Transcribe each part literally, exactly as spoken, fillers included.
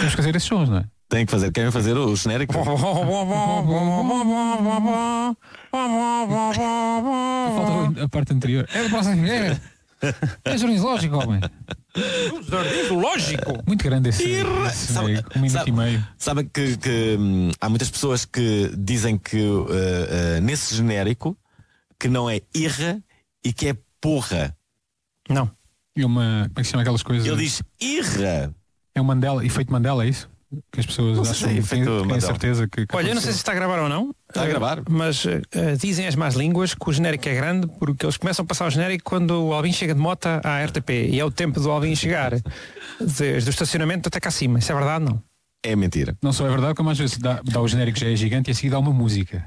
temos que fazer esses sons, não é? Tem que fazer, querem fazer o genérico? Falta a parte anterior. É o próximo. É, é jardim zoológico, homem. Jardim zoológico. Muito grande esse. esse sabe, meio, um minuto sabe, e meio. Sabe que, que hum, há muitas pessoas que dizem que uh, uh, nesse genérico que não é irra e que é porra. Não. É uma. Como é que se chama aquelas coisas? Ele diz irra. É um Mandela, efeito Mandela, é isso? Que as pessoas Não acham sei, que têm, têm a certeza que, que Olha, eu não sei se está a gravar ou não. Está a gravar. Mas uh, dizem as más línguas que o genérico é grande porque eles começam a passar o genérico quando o Alvin chega de moto à R T P. E é o tempo do Alvin chegar desde o estacionamento até cá acima. Isso é verdade, não? É mentira. Não só é verdade, como às vezes dá, dá o genérico já é gigante e a seguir dá uma música.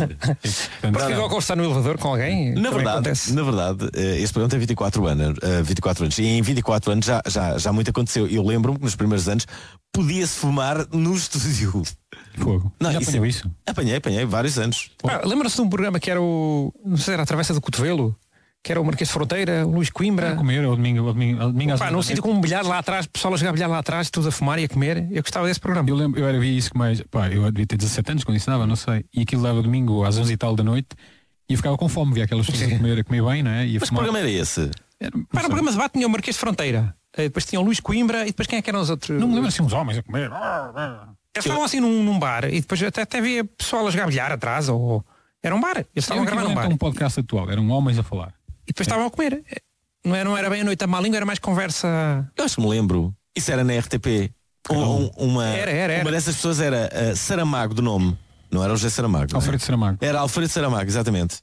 Porque igual quando está no elevador com alguém. Na verdade, acontece. na verdade, este programa tem vinte e quatro anos, uh, vinte e quatro anos. E em vinte e quatro anos já, já, já muito aconteceu. Eu lembro-me que nos primeiros anos podia-se fumar no estúdio. Fogo. Não, já isso, apanhou isso? Apanhei, apanhei vários anos. Ah, lembra-se de um programa que era o. Não sei se era a Travessa do Cotovelo? Que era o Marquês de Fronteira, o Luís Coimbra. A comer, ao domingo, ao domingo, ao domingo Pá, num sítio com um bilhar lá atrás, pessoal a jogar bilhar lá atrás, tudo a fumar e a comer. Eu gostava desse programa. Eu lembro, eu era vi isso mais, pá, eu devia ter dezassete anos quando isso dava, não sei. E aquilo dava domingo às onze e tal da noite e eu ficava com fome, via aquelas pessoas a comer, a comer bem, não é? E a Mas que fumar. programa era esse? Era, Para o programa de debate tinha o Marquês de Fronteira. Eh, Depois tinha o Luís Coimbra e depois quem é que eram os outros? Não me lembro assim uns homens a comer. Eles estavam assim num, num bar e depois até, até havia pessoal a jogar bilhar atrás ou. Era um bar. Eles estavam a gravar num bar. Um podcast atual, eram homens a falar. E depois estavam a comer. Não era, não era bem a noite a má língua, era mais conversa. Eu acho que me lembro. Isso era na R T P. Um, um, uma, Era, era, era. uma dessas pessoas era uh, Saramago do nome. Não era o José Saramago. não é? Alfredo Saramago. Era Alfredo Saramago, exatamente.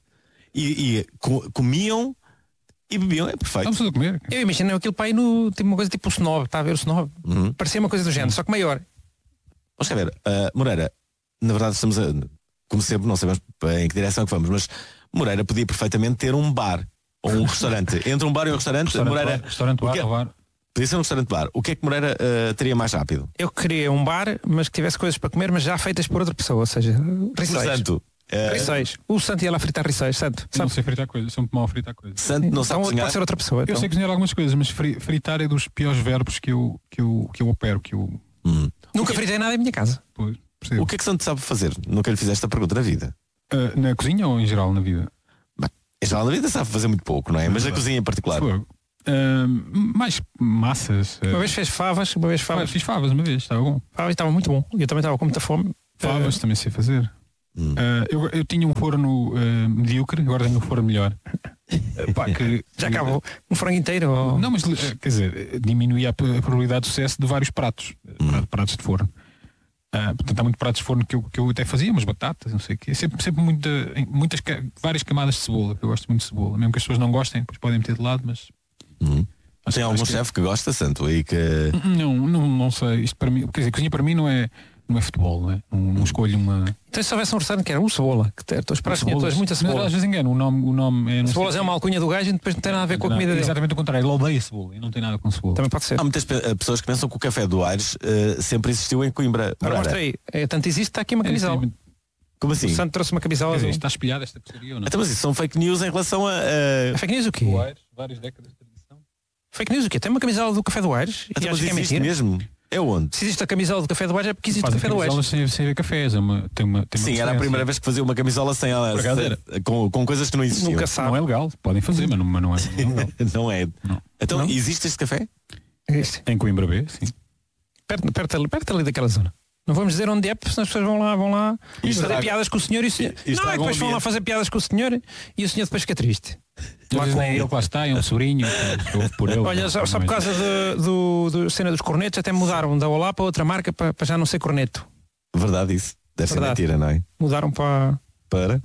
E, e co- comiam e bebiam, é perfeito. Vamos tudo a comer. Eu imagino aquilo para ir no. Tipo uma coisa tipo o Snob, está a ver o Snob? Uhum. Parecia uma coisa do género, só que maior. Vamos cá ver, uh, Moreira, na verdade estamos a, como sempre, não sabemos em que direção é que vamos, mas Moreira podia perfeitamente ter um bar ou um restaurante. Entre um bar e um restaurante, Restaurante, Moreira. bar, restaurante, o bar, que é- ou bar. Podia ser um restaurante bar. O que é que Moreira uh, teria mais rápido? Eu queria um bar, mas que tivesse coisas para comer, mas já feitas por outra pessoa, ou seja, rissóis. Santo. Uh, Rissóis. O Santo ia lá fritar rissóis, Santo. Eu não Sabe? sei fritar coisas, sou muito mal a fritar coisas. Santo não sabe Então cozinhar. pode ser outra pessoa. Eu Então. sei cozinhar algumas coisas, mas fri- fritar é dos piores verbos que eu, que eu, que eu opero, que eu. Hum. Nunca fritei nada em minha casa. Pois, percebo. O que é que Santo sabe fazer? Nunca lhe fizeste a pergunta na vida. Ah, na cozinha ou em geral na vida? Bem, em geral na vida sabe fazer muito pouco, não é? Mas na cozinha em particular. Fogo. Ah, mais massas. ah, Uma vez fez favas, uma vez favas. favas. Fiz favas uma vez, estava bom. Favas estava muito bom. Eu também estava com muita fome. Favas também sei fazer. Hum. Ah, eu, eu tinha um forno ah, medíocre, agora tenho um forno melhor. Ah, pá, que, Já acabou. Um frango inteiro. Ou... Não, mas ah, quer dizer, diminuía a, p- a probabilidade de sucesso de vários pratos. Pratos, pratos de forno. Ah, portanto, há muitos pratos de forno que eu, que eu até fazia, umas batatas, não sei o quê. Sempre, sempre muita, em- muitas, ca- várias camadas de cebola, que eu gosto muito de cebola. Mesmo que as pessoas não gostem, depois podem meter de lado, mas. Hum. acho- Tem algum acho que- chefe que gosta, Santo, aí que. Não, não, não sei. Isto para mim, quer dizer, cozinha para mim não é, não é futebol, não é? Não, não escolho uma. Então se houvesse um restaurante que era um cebola, que ter, os pratos tinham todas muita Mas, cebola. às vezes engano, o nome, o nome é. não sei Cebolas é o quê. uma alcunha do gajo e depois não tem nada a ver com a Não, comida dele. exatamente o contrário, ele odeia cebola e não tem nada com cebola. Também pode ser. Há muitas pe- eh, pessoas que pensam que o café do Aires eh, sempre existiu em Coimbra. Agora Moreira. mostra aí. É, tanto existe, está aqui uma É, camisola. sim, Como assim? O Santo trouxe uma camisola quer dizer, azul. está espelhada esta pizzaria ou não? Então, mas isso são fake news em relação a. a- É fake news o quê? Do Aires, várias décadas de tradição. Fake news o quê? Tem uma camisola do Café do Aires e Então, acho mas que é existe mentira. mesmo? É onde? Se existe a camisola do Café do Aires é porque existe o Fazem Café do Aires. camisolas sem, sem ver cafés, é uma, tem uma, tem uma Sim, era a diferença. primeira vez que fazia uma camisola sem ela. Por acaso sem- era. com, com coisas que não existiam. Nunca sabe. Não é legal, podem fazer, mas não, mas não é, não é legal. Não é. Não. Então, Não? existe este café? Existe. Em Coimbra B, sim. Perto, perto, ali, perto ali daquela zona. Não vamos dizer onde é, porque senão as pessoas vão lá, vão lá E fazer estraga- piadas com o senhor e o senhor. e Não, estraga e o depois vão lá ambiente. fazer piadas com o senhor e o senhor depois fica triste. Lá Lá com com- ele que lá está, é um sobrinho, que ouve por ele. Olha, só, só por causa de- do, do cena dos cornetos, até mudaram da Olá para outra marca para, para já não ser corneto. Verdade, isso. Deve Verdade. ser mentira, não é? Mudaram para, Para.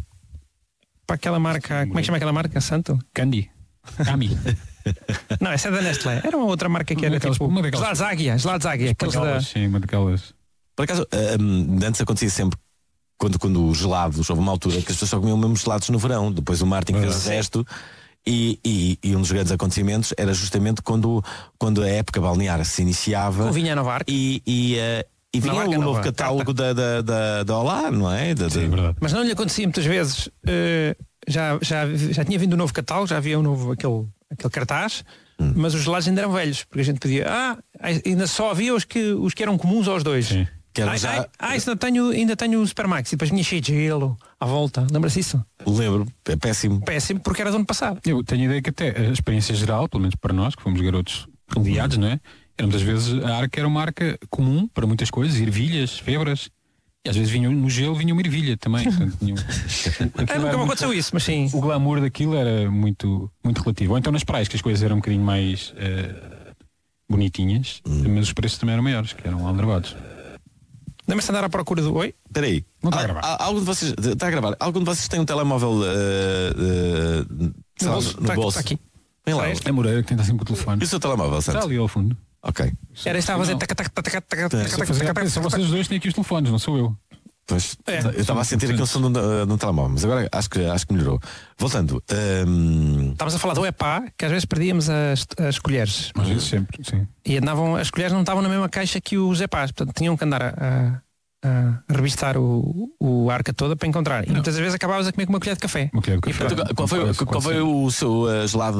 para aquela marca. Como é que chama aquela marca? Santo? Candy. Cami. Não, essa é da Nestlé. Era uma outra marca que era Daquelas- tipo. uma daquelas- Gelados Águia, Gelados Águia. Aqueles da. Daquelas, sim, uma daquelas. Por acaso, hum, antes acontecia sempre. Quando, quando os gelados, houve uma altura que as pessoas só comiam mesmo gelados no verão. Depois o Martin fez o Sim. resto. E, e, e um dos grandes acontecimentos era justamente quando, quando a época balnear se iniciava. O vinha Nova Arca. E, e, eh, e vinha Nova o Arca, novo Nova catálogo da, da, da, da Olá, não é? Da, Sim, da- verdade. Mas não lhe acontecia muitas vezes. eh, já, já, já tinha vindo o novo catálogo, já havia um novo aquele, aquele cartaz, hum. mas os gelados ainda eram velhos, porque a gente pedia, ah, ainda só havia os que, os que eram comuns aos dois. Sim. Que ah, já... ah, ah, isso ainda tenho, ainda tenho o Supermax e depois vinha cheio de gelo à volta. Lembra-se disso? Lembro, é péssimo. Péssimo porque era do ano passado. Eu tenho a ideia que até a experiência geral, pelo menos para nós, que fomos garotos rodeados, não é? Era muitas vezes a arca era uma arca comum para muitas coisas, ervilhas, febras. E às vezes vinham no gelo, vinha uma ervilha também. Portanto, tinham... ah, nunca me aconteceu isso, mas sim. O glamour daquilo era muito, muito relativo. Ou então nas praias, que as coisas eram um bocadinho mais uh, bonitinhas, hum. mas os preços também eram maiores, que eram aldrabados. Lembra-se de andar à procura do... Oi? Espera aí. Não está a gravar. Há, algum de vocês... Está a gravar. Algum de vocês tem um telemóvel uh, uh, no bolso? No tá, bolso. Está aqui. Vem lá. É Moreira que tenta sempre o telefone. E o seu telemóvel, Santos? Está ali ao fundo. Ok. Era esta a fazer... São vocês dois que têm aqui os telefones, não sou eu. Pois, é, eu estava a sentir aquele som no telemóvel, mas agora acho que, acho que melhorou. Voltando. Um... Estávamos a falar do epá, que às vezes perdíamos as, as colheres. Às vezes sempre, sim. E andavam, as colheres não estavam na mesma caixa que os epás, portanto tinham que andar a, a, a revistar o, o arca toda para encontrar. E não. Muitas vezes acabavas a comer com uma colher de café. Uma colher de café. Então, qual foi, qual foi o seu uh, gelado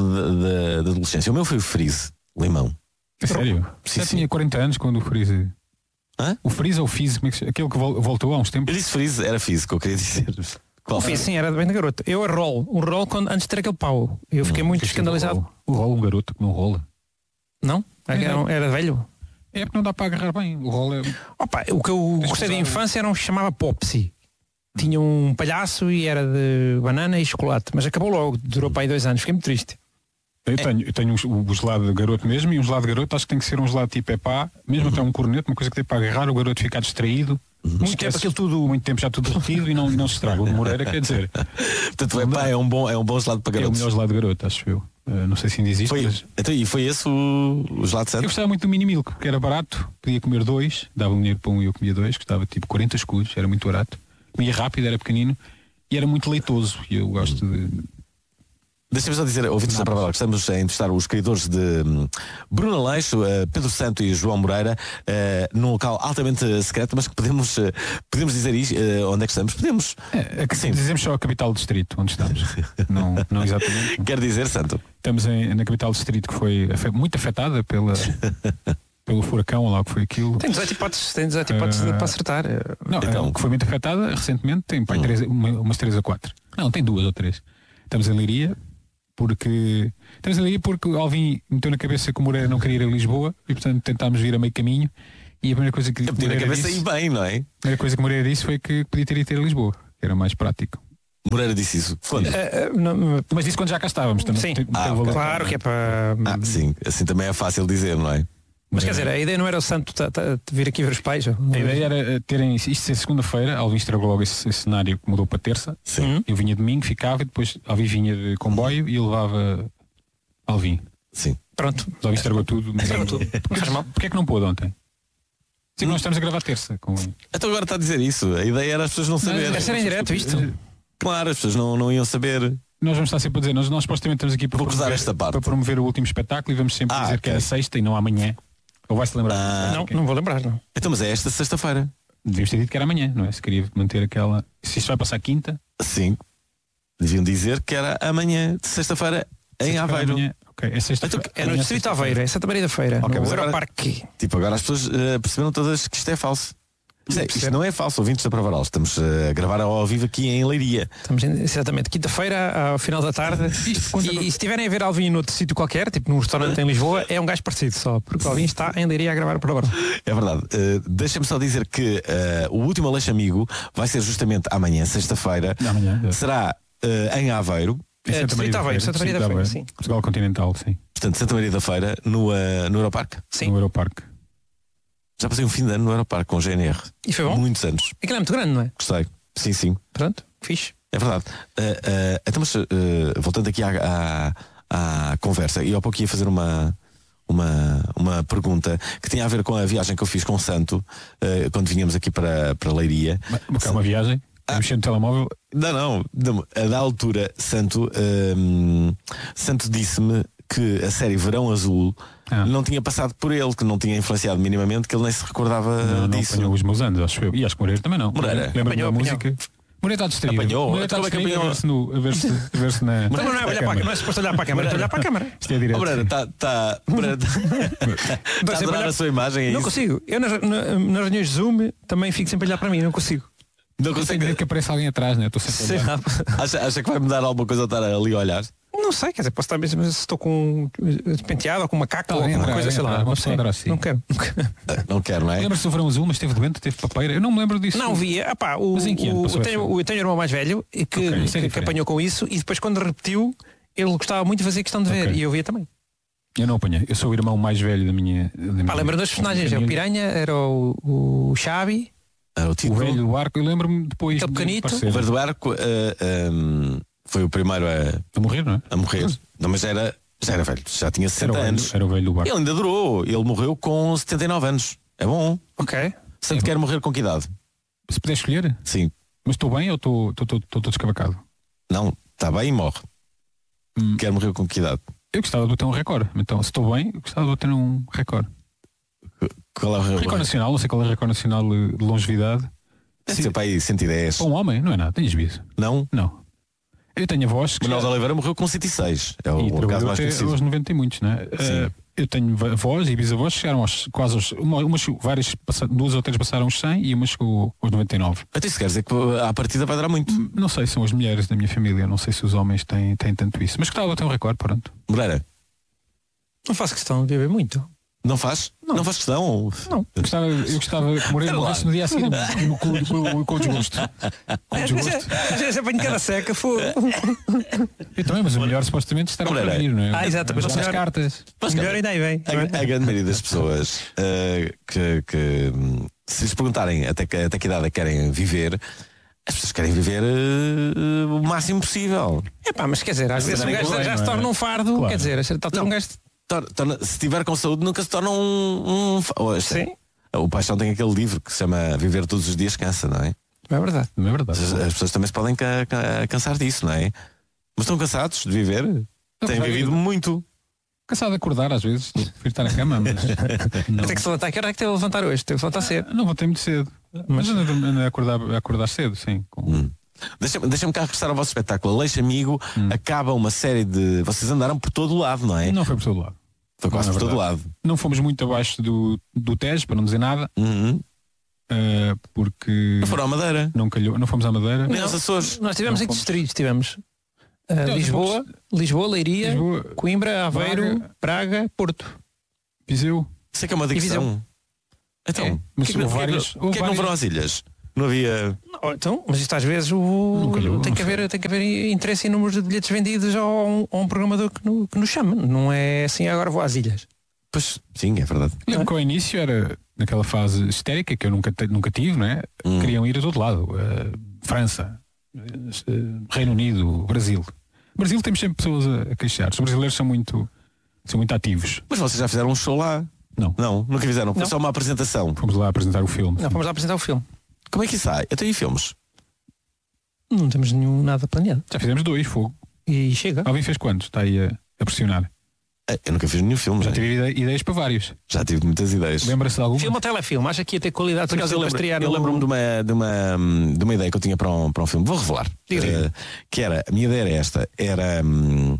da adolescência? O meu foi o Freeze, limão. É sério? Sim, Já sim. tinha quarenta anos quando o Freeze... Hã? O Freeze ou o Fizz, como é que, aquele que voltou há uns tempos? Eu disse Freeze, era Fizz, que eu queria dizer. Qual o Fizz, sim, era bem da garota. Eu a roll, um roll quando, antes de ter aquele pau. Eu fiquei hum, muito escandalizado. O roll, um garoto que não rola. Não? Era, era, era velho? É porque não dá para agarrar bem. O roll é... Opa, o que eu Deixa gostei da infância era um que se chamava Popsy. Tinha um palhaço e era de banana e chocolate. Mas acabou logo, durou para aí dois anos. Fiquei muito triste. Eu tenho, eu tenho o gelado de garoto mesmo, e um gelado de garoto acho que tem que ser um gelado tipo epá, mesmo uhum. até um corneto, uma coisa que tem para agarrar, o garoto ficar distraído. Uhum. Muito tempo aquilo tudo, muito tempo já tudo derretido e não, não se estraga. O de Moreira quer dizer. Portanto, o epá é um bom, é um bom gelado para garotos. É o melhor gelado de garoto, acho eu. Uh, não sei se ainda existe. Foi, mas... então, e foi esse o, o gelado de Santos? Eu gostava muito do Mini Milk, porque era barato, podia comer dois, dava um dinheiro para um e eu comia dois, custava tipo quarenta escudos, era muito barato. Comia rápido, era pequenino e era muito leitoso. E eu gosto de. Deixa-me só dizer, ouvintes da Prova, estamos a entrevistar os criadores de um, Bruno Aleixo, uh, Pedro Santo e João Moreira, uh, num local altamente uh, secreto, mas que podemos, uh, podemos dizer isto, uh, onde é que estamos? Podemos. É, é sim. Dizemos só a capital do distrito, onde estamos. não, não exatamente. Quer dizer, Santo? Estamos em, na capital do distrito que foi muito afetada pela. pelo furacão, lá que foi aquilo. Tem dezoito hipóteses, tem dezoito hipóteses uh, para acertar. Não, então, que foi muito afetada recentemente, tem pai, hum. três, uma, umas três a quatro. Não, tem duas ou três. Estamos em Leiria. Porque estamos ali porque o Alvin meteu na cabeça que o Moreira não queria ir a Lisboa e portanto tentámos vir a meio caminho e a primeira coisa que meteu na cabeça disse, e bem, não é? A primeira coisa que o Moreira disse foi que podia ter ido a Lisboa, que era mais prático. Moreira disse isso. Quando? Uh, uh, não, mas disse quando já cá estávamos também. Sim, tem, ah, tem okay. Claro que é para. Ah, sim, assim também é fácil dizer, não é? Mas quer dizer, a ideia não era o Santo t- t- vir aqui ver os pais? Ou? A ideia era terem isto ser segunda-feira, Alvin estragou logo esse, esse cenário que mudou para terça. Sim. Eu vinha domingo, ficava e depois Alvin vinha de comboio e eu levava Alvin. Sim. Pronto. Mas Alvin estragou tudo. Estragou tudo. Não faz mal. Porquê é que não pôde ontem? Sim, hum. nós estamos a gravar terça. Com... Então agora está a dizer isso. A ideia era as pessoas não saberem. Deve ser em direto isto. Claro, as pessoas não, não iam saber. Nós vamos estar sempre a dizer, nós, nós supostamente estamos aqui para promover, esta parte. para promover o último espetáculo e vamos sempre ah, dizer okay. que é sexta e não amanhã. Ou vai-se lembrar? Ah, não, okay. não vou lembrar, não. Então, mas é esta sexta-feira. Devíamos ter dito que era amanhã, não é? Se queria manter aquela. Se isto vai passar quinta. Sim. Deviam dizer que era amanhã, de sexta-feira, em Aveiro. Amanhã. Ok, é sexta então, é no distrito de Aveiro, é Santa Maria da Feira. Okay, no Europarque. Tipo, agora as pessoas uh, perceberam todas que isto é falso. Isto, é, isto não é falso, ouvintes da Prova Oral. Estamos uh, a gravar ao vivo aqui em Leiria. Estamos em, exatamente, quinta-feira, ao final da tarde. Isto, e, e se estiverem a ver Alvin noutro sítio qualquer, tipo num restaurante em Lisboa, é um gajo parecido só, porque o Alvin está em Leiria a gravar a Prova Oral. É verdade. Uh, Deixa-me só dizer que uh, o último Aleixo Amigo vai ser justamente amanhã, sexta-feira. Amanhã. É. Será uh, em Aveiro. É, Santa Maria da Feira, Santa Maria da Feira, sim. Portugal Continental, sim. Portanto, Santa Maria da Feira, no, uh, no Europarque. Sim. No Europarque. Já passei um fim de ano no Europarque com G N R. E foi bom? Muitos anos. Aquilo é muito grande, não é? Gostei. Sim, sim. Pronto, fixe. É verdade. Uh, uh, então, mas, uh, voltando aqui à, à, à conversa, e ao pouco ia fazer uma, uma, uma pergunta que tinha a ver com a viagem que eu fiz com o Santo, uh, quando vinhamos aqui para, para Leiria. Mas é uma viagem? Ah, mexer no telemóvel? Não, não. não a da altura, Santo, um, Santo disse-me que a série Verão Azul ah. não tinha passado por ele, que não tinha influenciado minimamente, que ele nem se recordava não, disso. Não apanhou os meus anos, acho eu. E acho que Moreira também não. Moreira. Lembra-me da música? Moreira está distraído. Apanhou. Moreira está Como é que distraído a apanhou? ver-se no- a ver-se a ver-se na. Então não é olhar para a, não é suposto olhar para a câmara, é olhar para a câmara. Isto é direto. Oh, Moreira, está tá, Moreira, tá, tá a sempre adorar olhar- a sua imagem. É Não isso? consigo. Eu nas, na- nas reuniões de Zoom também fico sempre a olhar para mim, não consigo. Não Eu tenho de consegue. ver que aparece alguém atrás, né? Estou sempre a olhar. Acha, acha que vai mudar alguma coisa ao estar ali a olhar? Não sei, quer dizer, posso estar mesmo se estou com um penteado ou com um macaco Tá ou bem, alguma entrar, coisa, sei entrar, lá. uma Não, pessoa sei. andar assim. Não quero. Não quero, não é? Lembra-se do verão azul, mas esteve doente, teve papeira. Eu não me lembro disso. Não via, epá, o, Mas em que ano o, passou eu, tenho, essa? o- eu tenho um irmão mais velho e que, Ok, isso é que- que, diferente. apanhou com isso e depois quando repetiu ele gostava muito de fazer questão de ver Ok. e eu via também. Eu não apanhei. Eu sou o irmão mais velho da minha. Da minha Pá, lembro das personagens, é o família. Piranha, era o, o Xabi, Ah, o O título. velho do barco. Eu lembro-me depois. Aquele de pequenito. aparecer. O Verde do Arco ah, um, foi o primeiro a, A morrer, não é? a morrer. Não, mas era, já era velho, já tinha Era o, sessenta velho, anos. era o velho do barco. Ele ainda durou. Ele morreu com setenta e nove anos. É bom. ok. Sempre quer morrer com que idade? Se puder escolher, Sim. mas estou bem ou estou estou- estou- estou todo escavacado? Não, está bem e morre. Hum. Quer morrer com que idade? Eu gostava de bater um recorde. Então, se estou bem, eu gostava de bater um recorde. Qual é o Recorde nacional, não sei qual é o recorde nacional de de longevidade. Deve ser para aí cento e dez. Para um homem, não é nada, tens juízo. Não? Não. Eu tenho avós que. Manuel de já- Oliveira morreu com cento e seis. É e o, o caso trabalhou mais até conhecido. aos noventa e muitos, não é? Eh, eu tenho va- avós e bisavós que chegaram aos, quase aos. Uma, umas, várias, passa- duas ou três passaram os cem e uma chegou aos noventa e nove. Até isso quer dizer que à partida vai durar muito. Não sei, são as mulheres da minha família, não sei se os homens têm, têm tanto isso. Mas gostava de ter um recorde, pronto. Moreira, Não faço questão de beber muito. não faz? Não, não faz questão? Não. Eu gostava, eu gostava que Moreira morresse no dia a seguir, com, com, com, com o desgosto. Com o Às vezes, desgosto. às vezes apanho cada seca, fogo. Eu também, mas o melhor supostamente estará a Moreira. prevenir, não é? Ah, exato, mas Jogar o as melhor- cartas. Mas melhor ainda aí vem. A, a grande maioria das pessoas eh, que, que, hum, se lhes perguntarem até que, até que idade é que querem viver, as pessoas querem viver eh, o máximo possível. É pá, mas quer dizer, às vezes um também gajo convém, já não se é? torna um fardo, Claro. quer dizer, a certa altura um gajo. Tor- torna- se estiver com saúde, nunca se torna um. um fa- oh, este- Sim. O Paixão tem aquele livro que se chama Viver Todos os Dias Cansa, não é? É verdade. Não é verdade. As, as pessoas também se podem ca- ca- cansar disso, não é? Mas estão cansados de viver? Têm claro. vivido muito. Cansado de acordar às vezes, prefiro estar na cama, mas não, Tem que se levantar. Que hora é que teve a levantar hoje? Teve que levantar cedo. não vou ter muito cedo. Mas ando ando a acordar, a acordar cedo, sim. Com... Hum. Deixa-me deixa cá regressar ao vosso espetáculo. Aleixo Amigo acaba uma série de. Vocês andaram por todo o lado, não é? Não foi por todo lado. Foi quase Não, é por todo o verdade. lado. Não fomos muito abaixo do, do Tejo, para não dizer nada, Uhum. eh, porque Não foram à Madeira. não calhou, não fomos à Madeira. Nem aos Açores. Nós estivemos Não em que fomos. distritos? Tivemos uh, Não, Lisboa, Lisboa, Leiria, Lisboa, Coimbra, Aveiro, Braga. Braga, Porto. Viseu. Isso é que é uma Viseu. digressão. Então, É, mas porquê que, houve porquê que- várias- porquê houve que não várias- foram às ilhas? Não havia. Oh, então, mas isto às vezes o... Não calhou, tem, não que sei. haver, tem que haver interesse em números de bilhetes vendidos a um, a um programador que, no- que nos chama. Não é assim, agora vou às ilhas. Pois, sim, é verdade. Lembro que ao início era naquela fase histérica que eu nunca, te- nunca tive, não é? Hum. Queriam ir a todo lado. eh, França, eh, Reino Unido, Brasil. Brasil temos sempre pessoas a, a queixar. Os brasileiros são muito, são muito ativos. Mas vocês já fizeram um show lá? Não. Não, nunca fizeram. Foi Não. só uma apresentação. Fomos lá apresentar o filme. Não, vamos lá apresentar o filme. Como é que isso sai? Eu tenho filmes. Não temos nenhum nada planeado. Já fizemos dois, fogo. E chega. Alvin fez quantos? Está aí a, a pressionar. Eh, Eu nunca fiz nenhum filme. Já Já, tive ide- ideias para vários. já tive muitas ideias. Lembra-se de alguma? Filme ou telefilme? Acha que ia ter qualidade Por acaso, eu suficiente para lembro- estrear eu no- lembro-me de uma, de, uma, de uma ideia que eu tinha para um, para um filme. Vou revelar. Diga, diga. Eh, que era, a minha ideia era esta. Era hum,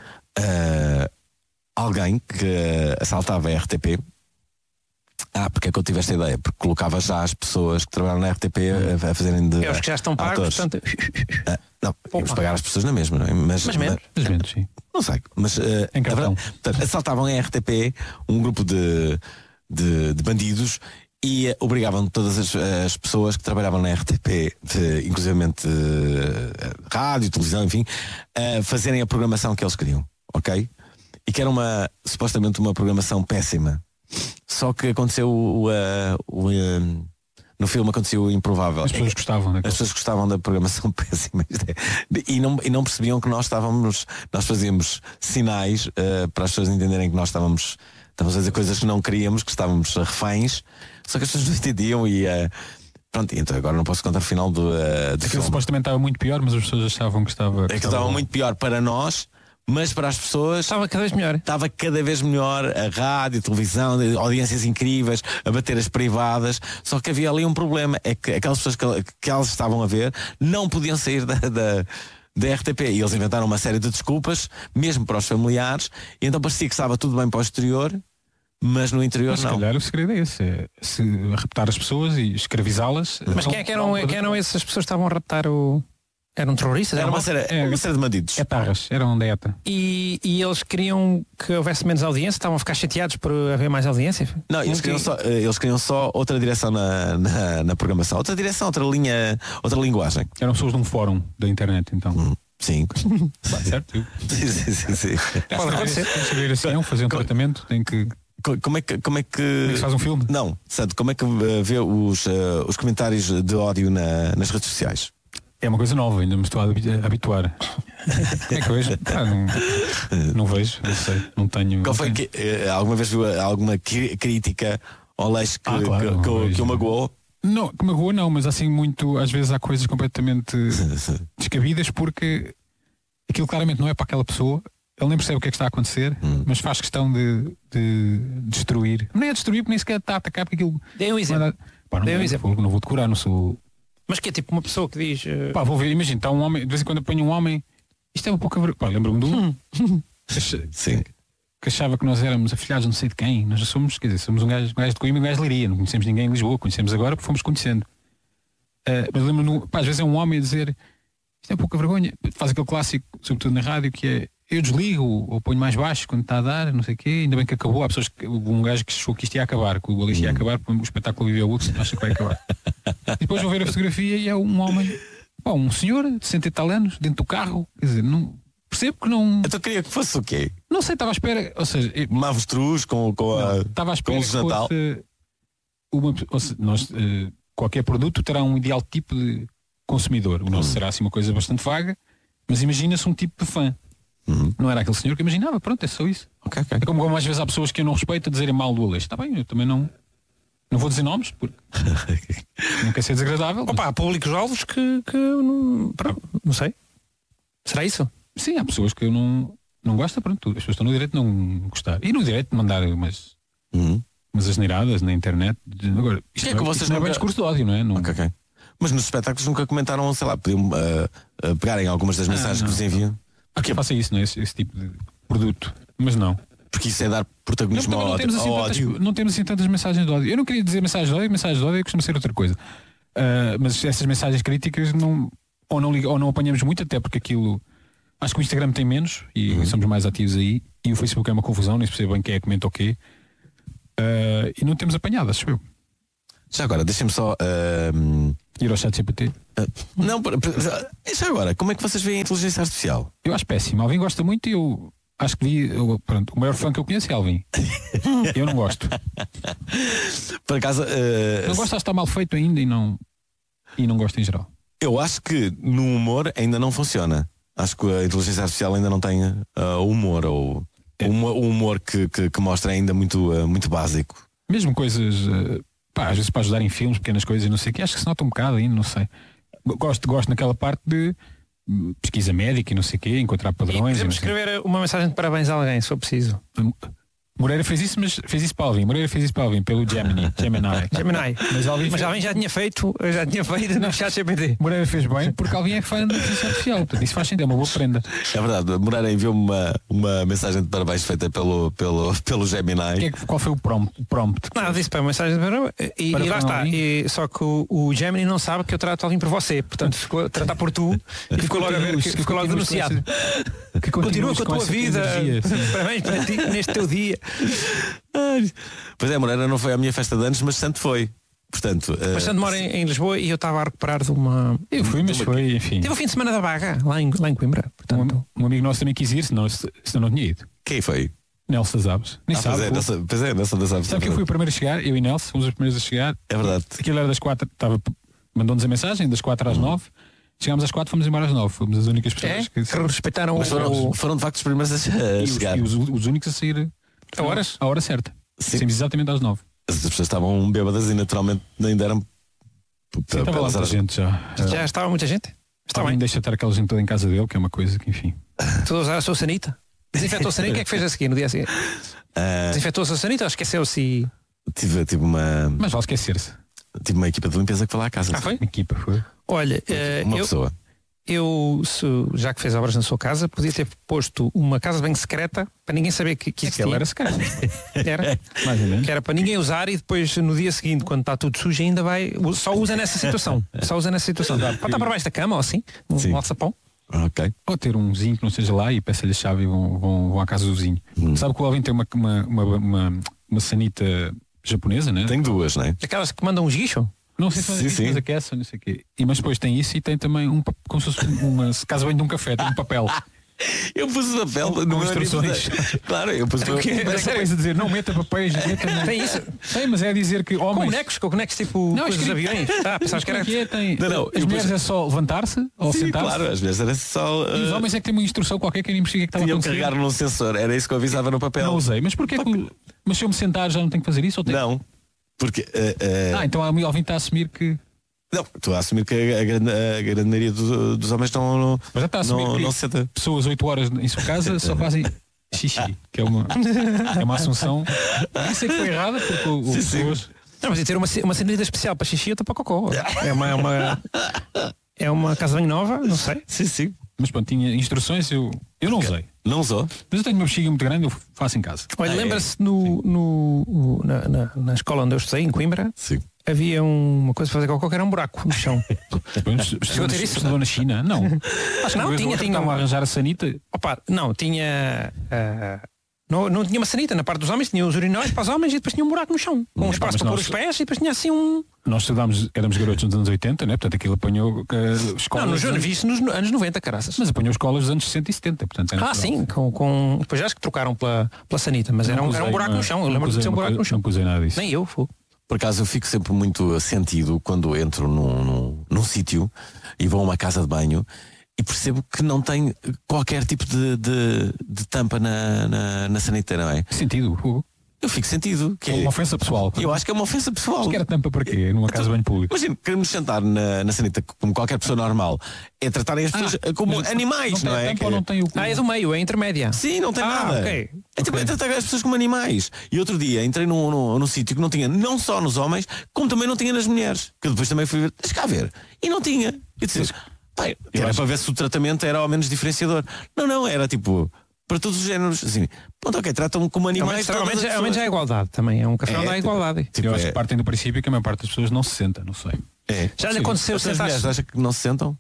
eh, alguém que assaltava a R T P. Ah, porque é que eu tive esta ideia? Porque colocava já as pessoas que trabalham na R T P a, a fazerem de É os que já estão pagos, atores. portanto. Ah, não, íamos Opa. pagar as pessoas na mesma, não é? Mas, Mas menos. Mais ou menos, sim. não sei, mas eh, Em na cartão. verdade, portanto, assaltavam a R T P um grupo de, de, de bandidos e eh, obrigavam todas as, as pessoas que trabalhavam na R T P, de, inclusivamente eh, rádio, televisão, enfim, a fazerem a programação que eles queriam, ok? E que era uma supostamente uma programação péssima. Só que aconteceu o, eh, o, eh, no filme aconteceu o improvável. As pessoas gostavam As daquele. pessoas gostavam da programação péssima Isto é, e, não, e não percebiam que nós estávamos, nós fazíamos sinais eh, para as pessoas entenderem que nós estávamos, estávamos a dizer coisas que não queríamos, que estávamos reféns, só que as pessoas não entendiam e eh, pronto, então agora não posso contar o final do, eh, do Aquilo filme. supostamente estava muito pior, mas as pessoas achavam que estava. É que estava muito pior para nós, mas para as pessoas Estava cada vez melhor. estava cada vez melhor a rádio, a televisão, audiências incríveis, a bater as privadas. Só que havia ali um problema, é que aquelas pessoas que, que elas estavam a ver não podiam sair da, da, da R T P, e eles inventaram uma série de desculpas, mesmo para os familiares, e então parecia que estava tudo bem para o exterior, mas no interior Mas, se não. calhar o segredo é esse, é se raptar as pessoas e escravizá-las. Mas quem é que eram, quem eram essas pessoas que estavam a raptar o... Eram terroristas? Era eram uma série, é, uma série de bandidos. Etarras, eram da ETA. E, e eles queriam que houvesse menos audiência? Estavam a ficar chateados por haver mais audiência? Não, eles queriam, só, eh, eles queriam só outra direção na, na, na programação. Outra direção, outra linha, outra linguagem. Eram pessoas de um fórum da internet, então. Hum, sim. Pá, certo? sim, sim, sim, sim. Pode acontecer. Tem que saber assim, fazer um tratamento, tem que. Co- Como é que, como é que... Como é que se faz um filme? Não, Santo, como é que eh, vê os, eh, os comentários de ódio na- nas redes sociais? É uma coisa nova, ainda me estou a habi- a habituar. Como é que vejo? Pá, não, não vejo, não sei, não tenho. Qual não foi tenho. que, eh, alguma vez viu alguma cri- crítica ao Leixo que, Ah, claro, que, que, o- vejo. que o magoou? Não, que magoa não, mas assim muito, às vezes há coisas completamente descabidas porque aquilo claramente não é para aquela pessoa, ele nem percebe o que é que está a acontecer, Hum. mas faz questão de, de destruir. Não é destruir porque nem sequer está a atacar porque aquilo. Dê um exemplo. Não, é- pá, não, Dê um vou- exemplo. não vou decorar, não sou. Mas que é tipo uma pessoa que diz... eh, Pá, vou ver, imagina, está um homem, de vez em quando apanho um homem, isto é uma pouca vergonha. Pá, lembro-me de um que ach- Sim. que achava que nós éramos afilhados não sei de quem. Nós já somos, quer dizer, somos um gajo, um gajo de Coimbra e um gajo de Leiria, não conhecemos ninguém em Lisboa, conhecemos agora porque fomos conhecendo. Ah, mas lembro-me, de um- pá, às vezes é um homem a dizer isto é pouca vergonha, faz aquele clássico, sobretudo na rádio, que é eu desligo ou ponho mais baixo quando está a dar, não sei o quê, ainda bem que acabou. Há pessoas que um gajo que achou que isto ia acabar, que o Aleixo ia acabar, porque o espetáculo viveu o Lux, acha que vai acabar. E depois vou ver a fotografia e é um homem, pá, um senhor de sessenta e tal anos, dentro do carro, quer dizer, não percebo que não. Então queria que fosse o quê? Não sei, estava à espera, ou seja, eu- Uma avestruz com, com a. estava à espera com que luz de Natal. fosse uma, ou seja, nós, eh, qualquer produto terá um ideal tipo de consumidor. O nosso será assim uma coisa bastante vaga, mas imagina-se um tipo de fã. Uhum. Não era aquele senhor que imaginava, pronto, é só isso. Ok, ok. É como, como às vezes há pessoas que eu não respeito a dizerem mal do Aleixo. Está bem, eu também não. Não vou dizer nomes, porque não quer ser desagradável. mas- Opa, há públicos alvos que, que não, pronto, não sei. Será isso? Sim, há pessoas que eu não, não gosto, pronto, as pessoas estão no direito de não gostar. E no direito de mandar umas, Uhum. umas asneiradas na internet. De- Agora, isto Que é não que é, vocês isto não é bem nunca- discurso de ódio, não é? Não, Ok, ok. Mas nos espetáculos nunca comentaram, sei lá, podiam ah, ah, pegarem algumas das mensagens não. que vos enviam. Há quem faça isso, não é? Esse, esse tipo de produto. Mas não. Porque isso é dar Não, protagonismo também ao não, ódio. temos assim ao tantas, ódio. não temos assim tantas mensagens de ódio. Eu não queria dizer mensagens de ódio, mensagens de ódio costuma ser outra coisa. Ah, mas essas mensagens críticas não, ou, não, liga- ou não apanhamos muito, até porque aquilo. Acho que o Instagram tem menos e Uhum. somos mais ativos aí. E o Facebook é uma confusão, nem se percebe bem quem é que comenta o quê. Ah, e não temos apanhado, acho eu. Já agora, deixem-me só. ah, Ir ao chat G P T. ah, não, para- para- já agora, como é que vocês veem a inteligência artificial? Eu acho péssimo. Alvin gosta muito e eu acho que vi. Eu, pronto, o maior fã que eu conheço é Alvin. Eu não gosto. Por acaso, ah, Não gosto, acho que está mal feito ainda e não, e não gosto em geral. eu acho que no humor ainda não funciona. Acho que a inteligência artificial ainda não tem ah, humor, ou o humor, o humor que, que, que mostra é ainda muito, ah, muito básico. Mesmo coisas, eh, pá, às vezes para ajudar em filmes, pequenas coisas, não sei o que, acho que se nota um bocado ainda, não sei. Gosto, gosto naquela parte de hum, pesquisa médica e não sei o quê, encontrar E padrões. e não podemos sei o quê. escrever uma mensagem de parabéns a alguém, se for preciso. Moreira fez isso, mas fez isso para Alvin. Moreira fez isso para Alvin, pelo Gemini. Gemini. Gemini. Mas Alvin, Mas alguém já tinha feito, já tinha feito no chat G P T. Moreira fez bem porque Alvin é fã da inteligência artificial. Portanto, isso faz sentido, é uma boa prenda. É verdade, Moreira enviou-me uma, uma mensagem de parabéns feita pelo, pelo, pelo Gemini. Que é que- qual foi o prompt? O prompt? Nada disso para a mensagem de parabéns. E, Para e lá para está. alguém? E, só que o, o Gemini não sabe que eu trato alguém por você. Portanto, ficou a tratar por tu e ficou logo a ver que, Que ficou logo continues com denunciado. essa- que Continua continues com a com tua essa vida. energia, sim. Parabéns para ti neste teu dia. Ai, Pois é, Moreira não foi à minha festa de anos, mas Santo foi. Portanto, ah, Bastante moro em, em Lisboa e eu estava a recuperar de uma. Eu fui, mas foi, enfim. Tive o fim de semana da Baga, lá em, lá em Coimbra. Portanto, Um, um amigo nosso também quis ir, senão, senão não tinha ido. quem foi? Nelson Zabes. Nem Ah, sabe. pois é, o- nessa, pois é, nessa das aves. Sabe que eu fui o primeiro a chegar, eu e Nelson, fomos os primeiros a chegar. É verdade. Aquilo era das quatro, estava, mandou-nos a mensagem, das quatro às nove. Chegámos às quatro, fomos embora às nove. Fomos as únicas é? pessoas Que que. respeitaram Mas o. foram, foram de facto os primeiros a a E os, chegar. e os, os únicos a sair A horas? à hora certa. Sim. Sim, exatamente às nove. As pessoas estavam bêbadas e naturalmente nem deram. Sim, estava lá pelas muita horas. gente já. Já estava muita gente? Está Alguém bem. deixa estar aquela gente toda em casa dele, que é uma coisa que, enfim. Estou a usar a sua sanita? Desinfetou a sanita, o que é que fez a seguir no dia seguinte? Uh, Desinfetou-se a sanita ou esqueceu-se e... tive, tive uma. Mas vale esquecer-se. Tive uma equipa de limpeza que foi lá à casa. Ah, foi? Uma equipa foi. Olha, uh, Uma eu, pessoa. eu se, já que fez obras na sua casa, podia ter posto uma casa de banho secreta para ninguém saber que, que É que existia. ele era secreto. Era. Mais ou menos. Que era para ninguém usar e depois no dia seguinte, quando está tudo sujo, ainda vai. Só usa nessa situação. Só usa nessa situação. Pode estar para baixo da cama ou assim, um Sim. alçapão. Ok. Ou ter um vizinho que não seja lá e peça-lhe a chave e vão, vão, vão à casa do vizinho. Hum. Sabe que o Alvin tem uma, uma, uma, uma, uma sanita japonesa, né? Tenho duas, não é? Aquelas que mandam um esguicho. Não sei se Sim, sim. mas aquece ou não sei o quê. E mas depois tem isso e tem também um pa- como se fosse uma casa bem de um café, tem um papel. Eu pus o papel Com no meu instruções. aniversário. Claro, eu pus o O quê? papel. Parece coisa a dizer, não meta papéis, meta no... Tem isso? Tem, mas é dizer que Com homens. bonecos, com bonecos tipo Não, coisas de escrito- aviões. Ah, pensavas que Como era. é que é? Tem... Não, não, As eu mulheres pus- é só levantar-se ou Sim, sentar-se. claro, às vezes era só. E os uh, homens é que têm uma instrução qualquer que nem investiga o que estava a tinham que acontecer. carregar num sensor, era isso que eu avisava no papel. Não usei, mas porquê que. Mas se eu me sentar já não tenho que fazer isso? Ou tenho... Não, porque. uh, uh, Ah, então a Alvin está a assumir que. Não, estou a assumir que a, a grande, a grande maioria dos, dos homens não, não, Mas já está a assumir não, que não se senta. pessoas oito horas em sua casa só fazem xixi, que é uma, é uma assunção. Isso é que foi errada, porque o, o Sim, sim. pessoas. Não, mas ia ter uma, uma sanita especial para xixi e outra para cocô. É uma, é uma, é uma casa bem nova, não sei. Sim, sim. Mas pronto, tinha instruções, eu, eu não usei. Não usou? Mas eu tenho uma bexiga muito grande, eu faço em casa. Olha, Ah, é? lembra-se no, no, na, na, na escola onde eu estudei, em Coimbra, Sim. havia uma coisa para fazer cocô que era um buraco no chão. Chegou a ter isso? Estudou na China? Não. Acho que Não, uma vez tinha, ou outra tinha estavam uma- a arranjar a sanita. Opa, não, tinha. ah, não, não tinha uma sanita na parte dos homens, tinha os urinóis para os homens e depois tinha um buraco no chão. Com um espaço mas para pôr nós- os pés e depois tinha assim um. Nós estudámos, éramos garotos nos anos oitenta, né? Portanto aquilo apanhou uh, escolas. Não, no dos João anos- vi isso nos anos noventa, caraças. Mas apanhou escolas dos anos sessenta e setenta. Portanto, é Ah, natural. sim, com, com. Depois já acho que trocaram pela, pela sanita, mas era um, Nunca era um usei buraco uma- no chão. Eu nunca lembro de usei ser um uma buraco coisa- no chão. Nunca usei nada disso. Nem eu, fui. Por acaso eu fico sempre muito sentido quando entro num, num, num sítio e vou a uma casa de banho e percebo que não tem qualquer tipo de, de, de tampa na, na, na sanita, não é? Sentido, Hugo. Eu fico sentido. Que É é- uma ofensa pessoal. Eu acho que é uma ofensa pessoal. Mas que era tampa para quê? Numa casa de banho pública. Imagina, queremos sentar na, na sanita como qualquer pessoa normal. É tratarem as pessoas Ah, como mas animais, não não, tem é? tampa ou não tem o. Ah, é do meio, é intermédia. Sim, não tem Ah, nada. ok. É tipo, Ok. é tratar as pessoas como animais. E outro dia entrei num, num, num sítio que não tinha não só nos homens, como também não tinha nas mulheres. Que eu depois também fui ver, deixa cá ver. E não tinha. E disse, pai, era acho- para ver se o tratamento era ao menos diferenciador. Não, não, era tipo, para todos os géneros. Assim, pronto, ok, tratam-me como Ao animais. menos, todas ao menos, as ao menos é a pessoas. igualdade também. É um café É, onde há tipo- igualdade. Tipo, Eu acho é- que partem do princípio que a maior parte das pessoas não se senta, não sei. é. Já lhe Sim. aconteceu As sentar-se. mulheres acham que não se sentam?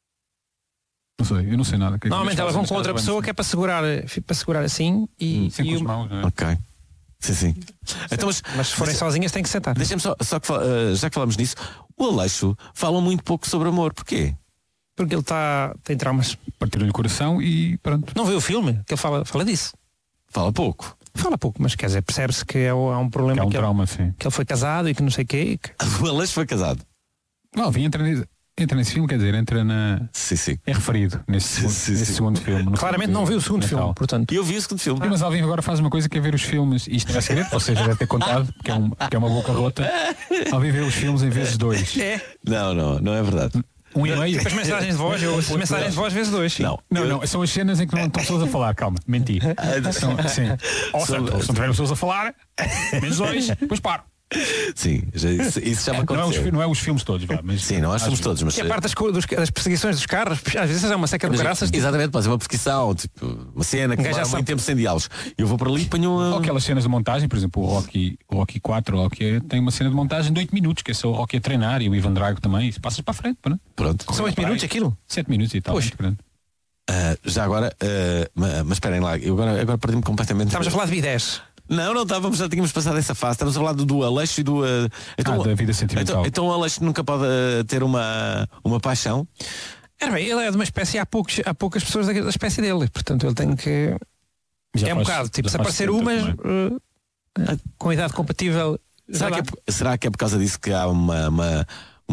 Não sei, eu não sei nada. O que é que Normalmente eles elas vão fazem com outra nas casas de pessoa banho? que é para segurar, para segurar assim e, Sim, e com as o- mãos, não é? Ok. Sim, sim. Então, mas, mas se forem sozinhas têm que sentar. deixa-me só, só que fal- eh, já que falamos nisso, o Aleixo fala muito pouco sobre amor. Porquê? Porque ele está tem traumas. Partiram-lhe o coração e pronto. Não vê o filme? Que ele fala, fala disso. Fala pouco. Fala pouco, mas quer dizer, percebe-se que é, o- há um problema Que há um que, ele, trauma, sim. que ele foi casado e que não sei o quê. e que- O Aleixo foi casado. Não, vim entra, nesse- entra nesse filme, quer dizer, entra na. Sim, sim. É referido nesse, segundo, sim, nesse sim. segundo filme. no Claramente filme não de viu o segundo Natal. filme, portanto. E eu vi o segundo filme. Sim, mas Alvin agora faz uma coisa que é ver os filmes, isto não é segredo, ou seja, deve ter contado, que é, um, que é uma boca rota. Alvin vê os filmes em vezes dois. É. Não, não, não é verdade. Um e meio. Depois mensagens de voz, eu ouço mensagens de voz vezes dois. sim. Não. Não, Eu- não, são as cenas em que não estão pessoas a falar, calma, menti. São, sim. Ou se, Sobre- ou se não tiverem pessoas a falar, menos dois, depois paro. Sim, já- isso, isso já me Não é, os, aconteceu. fi- não é os filmes todos, vá, mas. Sim, não, nós somos às todos, mas. Que é parte das, co- dos- das perseguições dos carros. Às vezes é uma seca de mas- graças. Exatamente, pode ser uma perseguição, tipo, uma cena que Um gajo já demora sabe. muito tempo sem diálogos. Eu vou para ali e ponho Ou um. aquelas cenas de montagem, por exemplo, o Rocky, o Rocky quatro, o Rocky tem uma cena de montagem de oito minutos, que é só o Rocky a treinar e o Ivan Drago também, e passas para a frente, não é? Pronto. São oito minutos aquilo? sete minutos e tal. Pois. muito grande. Ah, já agora, ah, ma- mas esperem lá, eu agora, agora perdi-me completamente. Estamos a falar de bidés. Não, não estávamos, já tínhamos passado essa fase. Estamos a falar do, do Aleixo e do. ah, Ah, da vida sentimental. Então, então o Aleixo nunca pode ah, ter uma, uma paixão. Era bem, ele é de uma espécie, há, poucos, há poucas pessoas da, da espécie dele. Portanto, ele tem que. Já é um faz- bocado, tipo, já se faz aparecer setenta umas também. eh, com idade compatível. Será já que, é, dá. por- será que é por causa disso que há uma, uma,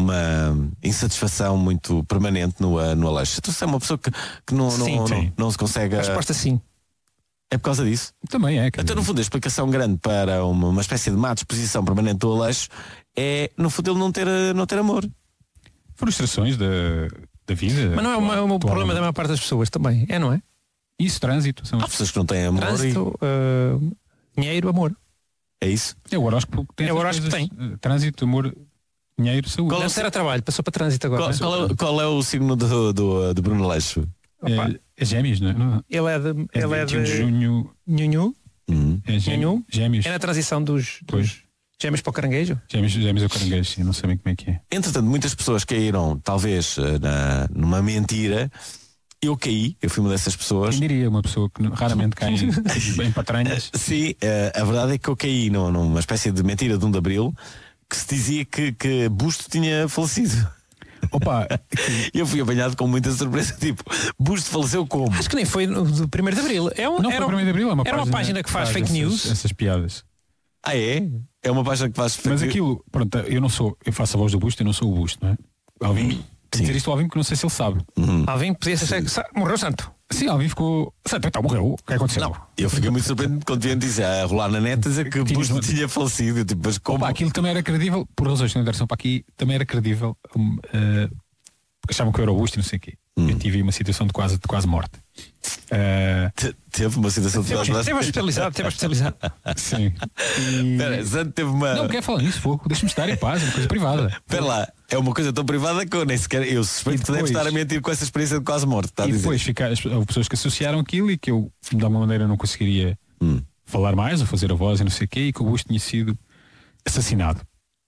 uma insatisfação muito permanente no, ah, no Aleixo? Então, se é uma pessoa que, que não, não, Sim, não, sim. não se consegue. A ah, resposta sim. É por causa disso? Também é. quer Então, no dizer, fundo, a explicação grande para uma, uma espécie de má disposição permanente do Aleixo é, no fundo, ele não ter, ah, não ter amor. frustrações da, da vida. Mas não é uma- um atual. problema da maior parte das pessoas também. É, não é? Isso, trânsito. São... Há pessoas que não têm amor. Trânsito, e... uh, dinheiro, amor. É isso? É o horóscopo que tem. É o horóscopo que tem. Trânsito, amor, dinheiro, saúde. Qual é o trabalho? Passou para trânsito agora. Qual, qual, é, qual é o signo do, do, do Bruno Aleixo? É, é gêmeos, não é? Ele é de... É ele é de de... junho. Nhunhu. Hum. É gêmeo, gêmeos. É na transição dos, dos gêmeos para o caranguejo? Gêmeos, gêmeos ou caranguejo, sim, não sabem como é que é. Entretanto, muitas pessoas caíram, talvez, na, numa mentira. Eu caí, eu fui uma dessas pessoas. Quem diria, uma pessoa que raramente cai em, em patranhas. Sim, a verdade é que eu caí numa espécie de mentira de um de Abril que se dizia que, que Busto tinha falecido. Opa, eu fui apanhado com muita surpresa, tipo, Busto faleceu como? Acho que nem foi no, do primeiro de Abril. É um, não era foi primeiro de Abril, é uma era página, uma página que faz, faz fake essas, news. Essas piadas. Ah, é? É uma página que faz fake Mas news. aquilo, pronto, eu não sou, eu faço a voz do Busto, eu não sou o Busto, não é? Alvim, tem dizer isto ao Alvim porque não sei se ele sabe. Uhum. Alvim podia ser. Morreu santo. Sim, Alvim ficou. Santo, então morreu. O que aconteceu? Não, eu fiquei muito surpreendido quando vieram dizer a rolar na net dizer que Busto uma... tinha falecido. Tipo, mas como? Opa, aquilo também era credível, por razões que não interessam para aqui, também era credível. Um, uh, achavam que eu era o Busto e não sei o quê. Hum. Eu tive uma situação de quase, de quase morte. Uh, Te, teve uma situação de quase morte. Teve hospitalizado, teve hospitalizado. Sim. E... Pera, Santo teve uma. Não quer falar nisso, fogo. Deixa-me estar em paz, é uma coisa privada. Espera lá, é uma coisa tão privada que eu nem sequer. Eu suspeito depois... que deve estar a mentir com essa experiência de quase morte. Está e a dizer. depois ficar, houve pessoas que associaram aquilo e que eu, de alguma maneira, não conseguiria hum. falar mais ou fazer a voz e não sei o quê, e que o Busto tinha sido assassinado.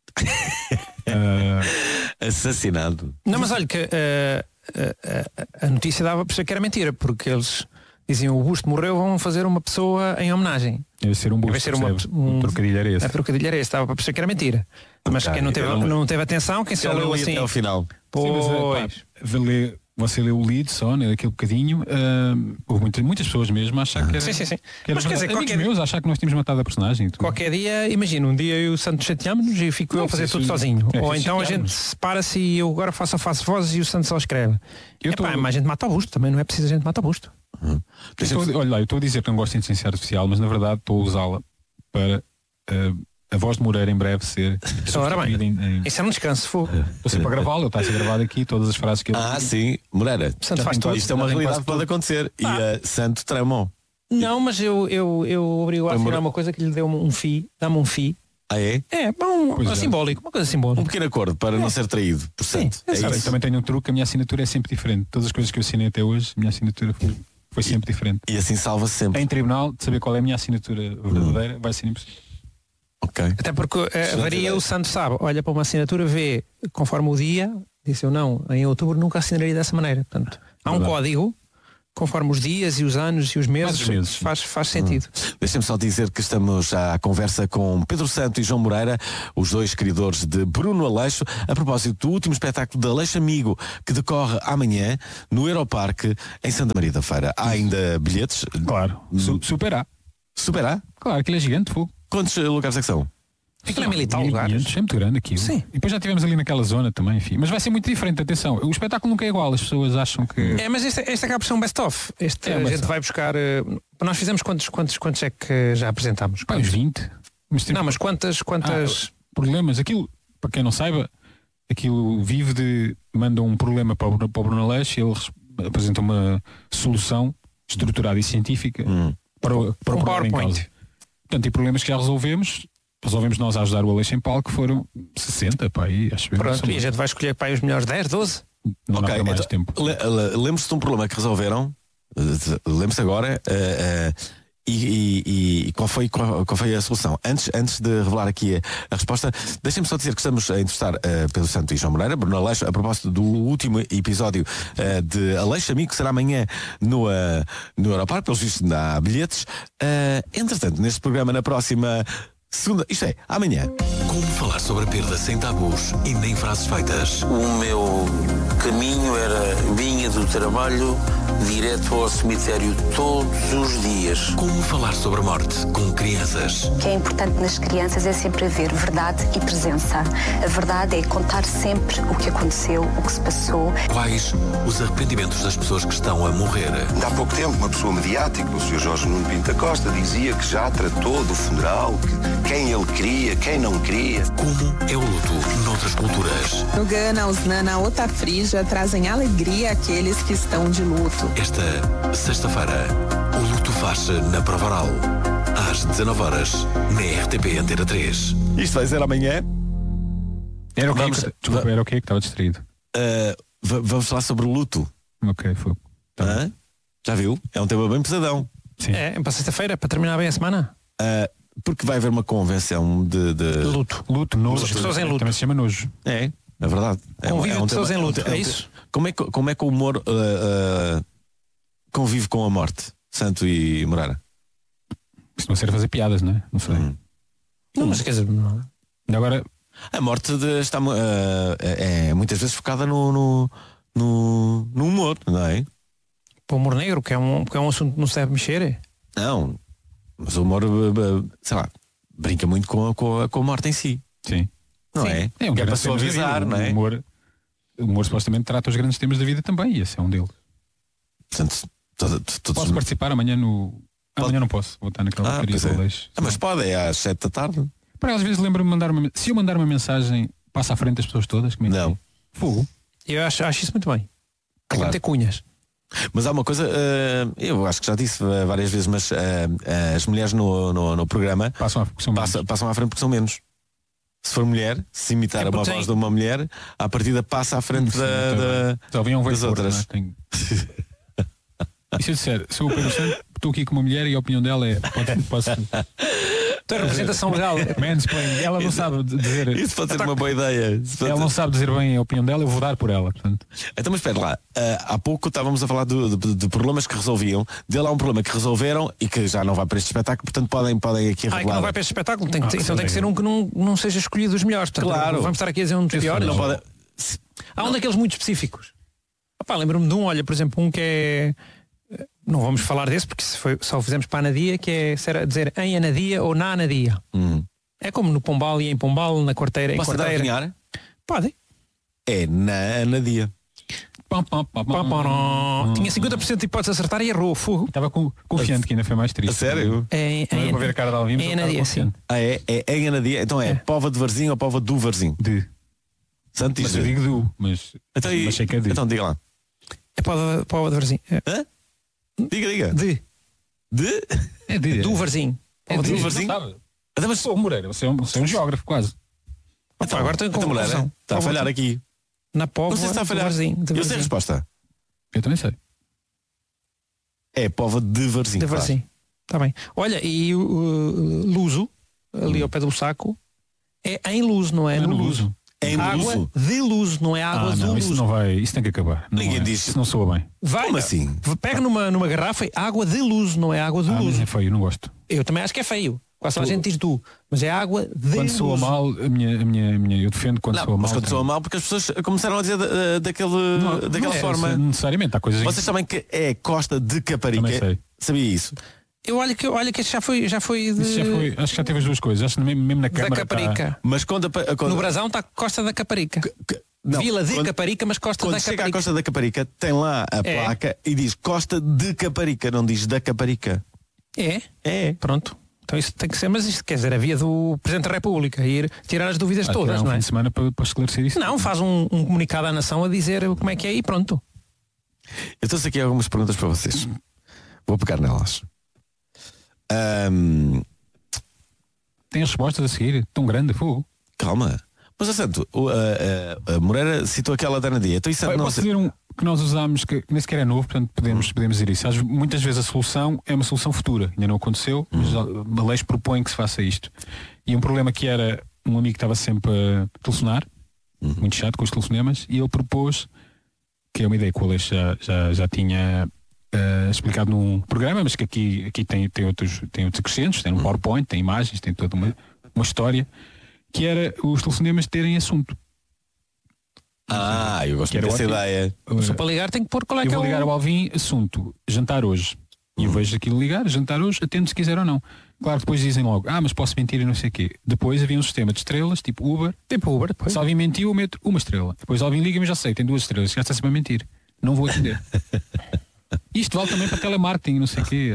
uh... Assassinado. Não, mas olha que uh, uh, a notícia dava a perceber que era mentira, porque eles diziam o Busto morreu, vão fazer uma pessoa em homenagem. Deve ser um Busto, ser uma, um, um trocadilho era esse. A trocadilho era esse, dava para perceber que era mentira. Mas okay, quem não teve, não, não teve atenção, quem só leu assim até ao final. Pois. Sim, mas, pá, você leu o lead só, né, daquele bocadinho, uh, houve muitas, muitas pessoas mesmo a achar que era, sim, sim, sim. Que era mas quer dizer, amigos qualquer meus a achar que nós tínhamos matado a personagem. Qualquer dia, imagina, um dia eu e o Santos chateamos-nos e fico não, eu a fazer tudo isso, sozinho. É, ou então a gente separa-se e eu agora faço a face voz e o Santos só escreve. Eu Epá, tô... mas a gente mata o Busto, também não é preciso a gente matar o Busto. Uhum. Estou, olha lá, eu estou a dizer que não gosto de inteligência artificial, mas na verdade estou a usá-la para uh, a voz de Moreira em breve ser. Ora bem, em, em... isso é um descanso, fogo. Estou sempre a gravá-lo, está a ser gravado aqui, todas as frases que eu Ah, sim, Moreira. Santo faz tudo. Isto é uma realidade que pode acontecer. Ah. E uh, Santo tramou. Não, mas eu, eu, eu obrigo a assinar uma coisa que lhe deu um FII, dá-me um FII. Ah, é? É, bom, um, simbólico, uma coisa simbólica. Um pequeno acordo para é. não ser traído. Portanto, sim, é sabe, eu também tenho um truque, a minha assinatura é sempre diferente. Todas as coisas que eu assinei até hoje, a minha assinatura foi, foi sempre e, diferente. E assim salva-se sempre. Em tribunal, de saber qual é a minha assinatura verdadeira, hum. vai ser impossível. Okay. Até porque uh, varia, o Santos sabe, olha para uma assinatura, vê conforme o dia, disse eu não, em outubro nunca assinaria dessa maneira. Portanto, há um Verdade. código, conforme os dias e os anos e os meses, meses. Faz, faz sentido. Hum. Deixem-me só dizer que estamos à conversa com Pedro Santo e João Moreira, os dois criadores de Bruno Aleixo, a propósito do último espetáculo de Aleixo Amigo, que decorre amanhã no Europarque, em Santa Maria da Feira. Há ainda bilhetes? Claro. Su super A. Super A? Claro, aquilo é gigante, fogo. Quantos lugares é que são? Aquilo é militar lugares. É muito grande aquilo. Sim. E depois já tivemos ali naquela zona também, enfim. Mas vai ser muito diferente, atenção. O espetáculo nunca é igual, as pessoas acham que. É, mas este, este acaba por ser um best-of. Este é, a gente vai buscar. Uh, nós fizemos quantos, quantos, quantos é que já apresentámos? Pá, uns vinte. Mas, tipo... Não, mas quantas. quantas... Ah, problemas. Aquilo, para quem não saiba, aquilo vive de. Manda um problema para o, para o Bruno Aleixo e ele apresenta uma solução estruturada e científica hum. para o, para um o problema em causa. Portanto, e problemas que já resolvemos. Resolvemos nós a ajudar o Aleixo em palco, que foram sessenta, pá, aí, acho que Pronto, e a gente vai escolher para aí os melhores dez, doze? Não okay, dá mais então, tempo. Lembro-se de um problema que resolveram, lembro-se agora, uh, uh, e, e, e qual, foi, qual, qual foi a solução? Antes, antes de revelar aqui a, a resposta, deixem-me só dizer que estamos a entrevistar uh, Pedro Santo e João Moreira, Bruno Aleixo, a propósito do último episódio uh, de Aleixo Amigo, que será amanhã no, uh, no Europarque, pelos vistos há bilhetes. Uh, entretanto, neste programa, na próxima segunda, isto é, amanhã. Como falar sobre a perda sem tabus e nem frases feitas? O meu caminho era vinha do trabalho direto ao cemitério todos os dias. Como falar sobre a morte com crianças? O que é importante nas crianças é sempre haver verdade e presença. A verdade é contar sempre o que aconteceu, o que se passou. Quais os arrependimentos das pessoas que estão a morrer? Há pouco tempo, uma pessoa mediática, o senhor Jorge Nuno Pinto da Costa, dizia que já tratou do funeral, que quem ele queria, quem não queria. alegria. Como é o luto noutras culturas? No Ghana, os Nana Otafrija trazem alegria àqueles que estão de luto. Esta sexta-feira, o luto faz-se na Provaral. Às dezanove horas, na R T P Antena três. Isto vai ser amanhã. Era o que? Vamos- Desculpa, era o que que estava distraído. Uh, v- vamos falar sobre o luto. Ok, foi. Hã? Já viu? É um tema bem pesadão. Sim. É, para sexta-feira, para terminar bem a semana. Uh, porque vai haver uma convenção de. de... Luto. Luto, nojo. As pessoas em luto. Também se chama nojo. É, é verdade. É, Convívio é um de pessoas tema- em luto, um te- é um te- isso? Como é, que, como é que o humor uh, uh, convive com a morte? Santo e Moreira? Isto não ser fazer piadas, não é? Não sei. Hum. Não, mas quer dizer, não. E agora, A morte de- está uh, é, é muitas vezes focada no, no, no, no humor, não é? para o humor negro, que é um, que é um assunto que não se deve mexer. Não, mas o humor, uh, uh, sei lá, brinca muito com a, com a, com a morte em si, sim. não Sim. é? É um que é grande para tema da vida. suavizar, não é? O humor, o humor supostamente trata os grandes temas da vida também, e esse é um deles. Portanto, todo, todos Posso participar amanhã no. Pode. Amanhã não posso, vou estar naquela Ah, porcaria pois do é. Aleixo. Ah, mas pode, é às sete da tarde. Para às vezes lembro-me de mandar uma. Se eu mandar uma mensagem, passa à frente das pessoas todas? Como é que Não. é? Fogo. Eu acho, acho isso muito bem. Tem Claro. que ter cunhas. Mas há uma coisa, uh, eu acho que já disse uh, várias vezes, mas uh, uh, as mulheres no, no, no programa Passam à são passa, passam à frente porque são menos. Se for mulher, se imitar É uma porque voz tem- de uma mulher, à partida passa à frente Sim, da, da- Só vem um das velho outras. Não é? Tenho- E se eu disser, sou o Pedro Santos, estou aqui com uma mulher e a opinião dela é. Pode, posso, Então, a representação legal. mansplaining. Ela não sabe dizer. Isso pode ser uma boa ideia. Isso pode Ela ser- não sabe dizer bem a opinião dela, eu vou dar por ela. Portanto, Então, mas espera lá, uh, há pouco estávamos a falar do- de, de problemas que resolviam. Dele há um problema que resolveram e que já não vai para este espetáculo, portanto podem, podem aqui Ah, que revelar. não vai para este espetáculo. Tem, que- Ah, então tem que sim. ser um que não, não seja escolhido dos melhores. Portanto, Claro. Vamos estar aqui a dizer um dos Esse piores. Não Não. pode... Há um daqueles muito específicos. Opá, lembro-me de um, olha, por exemplo, um que é. Não vamos falar desse porque se foi, só o fizemos para a Anadia, que é se era dizer em Anadia ou na Anadia. Hum. É como no Pombal e em Pombal, na quarteira, em Posso dar a quarteira. adivinhar? Pode. É na Anadia. pam, pam, pam, Pá, pam. pá, não. Tinha cinquenta por cento de hipótese de acertar e errou. Fogo. Estava com- confiante que ainda foi mais triste. A sério? É, Não é para ver a cara de Alvim, mas em eu estava Anadia, sim. confiante. Ah, é? É em Anadia. Então é, É. Pova de Varzim ou Pova do Varzim? De. Santo Mas diz eu de. digo do, mas, Então, e- mas sei que é de. então diga lá. É para para o Varzim. É. Hã? Diga, diga. De. De? É de. Do Varzim. É Póvoa de. de Varzim? Não sabe. Então, mas... Pô, Moreira, você é um, você é um geógrafo quase. Então, agora estou com então, mulher, confusão. está a falhar aqui. Na Póvoa Não sei se está a do falhar. Varzim. de Eu sei a Varzim. resposta. Eu também sei. É Pova de Varzim. De claro. Varzim. Está bem. Olha, e o uh, Luso, ali ao pé do saco, é em Luso, não é? É no no Luso. Luso. Em Água Luso. de Luso, não é água Ah, do não, isso Luso. não vai. Isso tem que acabar. Não Ninguém é. diz. Isso não soa bem. Vai, Como assim? Pega numa, numa garrafa e água de Luso, não é água do Ah, mas Luso. é feio, não gosto. Eu também acho que é feio. Quase toda a gente diz tu. Mas é água de Quando Luso. soa mal, a minha, a minha, a minha, eu defendo quando Não, soa mal. mas quando tem- soa mal porque as pessoas começaram a dizer da- daquele, Não, daquela não é forma. necessariamente, há coisas em Vocês sabem que é Costa de Caparica? Também sei. Sabia isso? Eu olho que, olha que este já foi, já foi de... Isso já foi, acho que já teve as duas coisas. Acho que mesmo, mesmo na da Câmara. Caparica. Tá, Mas quando, a, pa- quando, No Brasão está Costa da Caparica. que- não, Vila de quando- Caparica, mas Costa Quando da chega à Caparica. Costa da Caparica, tem lá a É. placa e diz Costa de Caparica, não diz da Caparica. É? É. Pronto. Então isso tem que ser, mas isto quer dizer, a via do Presidente da República, ir tirar as dúvidas ah, todas, tirar um não fim é? de semana para, para esclarecer isso. Não, faz um, um comunicado à nação a dizer como é que é e pronto. Eu trouxe aqui algumas perguntas para vocês. Vou pegar nelas. Ahm, Tem as respostas a seguir. Tão grande, fogo. calma. Mas, a Santo, o, a, a- a Moreira citou aquela da Nadia. Então, isso Olha, não posso sei- dizer um que nós usámos, que nem sequer é novo, portanto podemos, podemos dizer isso. Às- muitas vezes a solução é uma solução futura. Ainda não aconteceu, mas a a lei propõe que se faça isto. E um problema que era um amigo que estava sempre a telefonar, muito chato com os telefonemas, e ele propôs, que é uma ideia que o Aleixo já, já, já tinha eh, explicado num programa, mas que aqui, aqui tem, tem, outros, tem outros acrescentos, tem um PowerPoint, tem imagens, tem toda uma, uma história, que era os telefonemas terem assunto. Ah, eu gosto Que era dessa ótimo. ideia. Só para ligar tem que pôr qual é Eu que é vou ligar o... ao Alvim, assunto, jantar hoje. E eu vejo aquilo ligar, jantar hoje, atendo se quiser ou não. Claro, depois dizem logo, ah, mas posso mentir e não sei o quê. Depois havia um sistema de estrelas, tipo Uber. Tipo Uber, depois. Se Alvim mentiu, eu meto uma estrela. Depois Alvim liga-me e já sei, tem duas estrelas. Já está sempre a mentir. Não vou atender. Isto vale também para telemarketing, não sei o quê.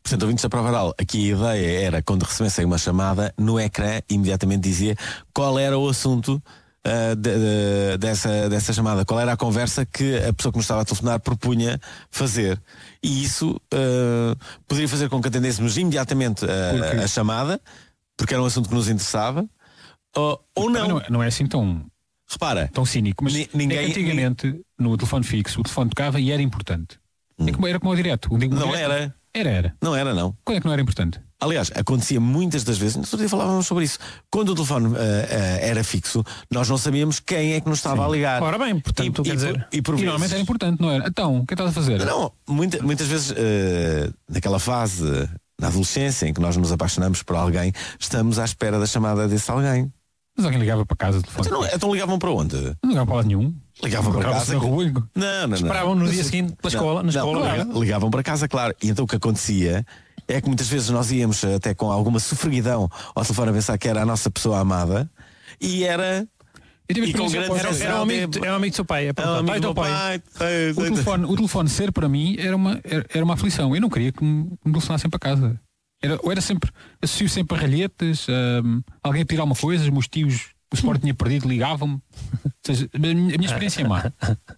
Portanto, ouvintes da Prova Oral, aqui a ideia era, quando recebessem uma chamada, no ecrã imediatamente dizia qual era o assunto uh, de, de, dessa, dessa chamada, qual era a conversa que a pessoa que nos estava a telefonar propunha fazer. E isso uh, poderia fazer com que atendêssemos imediatamente a, a chamada, porque era um assunto que nos interessava, ou, ou não. não. Não é assim tão, Repara, tão cínico, mas N- ninguém- é que antigamente, no telefone fixo, o telefone tocava e era importante. Hum. É como, era como o direto. O, o não direto, era. Era, era. Não era, não. Quando é que não era importante? Aliás, acontecia muitas das vezes, no outro dia falávamos sobre isso, quando o telefone uh, uh, era fixo, nós não sabíamos quem é que nos estava Sim. a ligar. Ora bem, portanto, e, quer e, dizer... por, e, por e vezes... normalmente era importante, não era? Então, o que estás a fazer? Não, muita, muitas vezes, uh, naquela fase, na adolescência, em que nós nos apaixonamos por alguém, estamos à espera da chamada desse alguém. Mas alguém ligava para casa, telefone. Então, não, então ligavam para onde? Não ligavam para lado nenhum. Ligavam para casa. Na rua. Não, não, não. Esperavam no dia seguinte pela escola, na escola. Não, ligavam, ligavam para casa, claro. E então o que acontecia é que muitas vezes nós íamos até com alguma sofreguidão ao telefone a pensar que era a nossa pessoa amada e era... E com era, era, um amigo, era um amigo do seu pai. É para um o pai do pai. pai. O telefone, o telefone ser para mim era uma, era uma aflição. Eu não queria que me, me telefonassem para casa. Era, ou era sempre, associo sempre a ralhetes, um, alguém pedir alguma coisa, os meus tios, o Sport tinha perdido, ligavam-me. Ou seja, a minha, a minha experiência é má.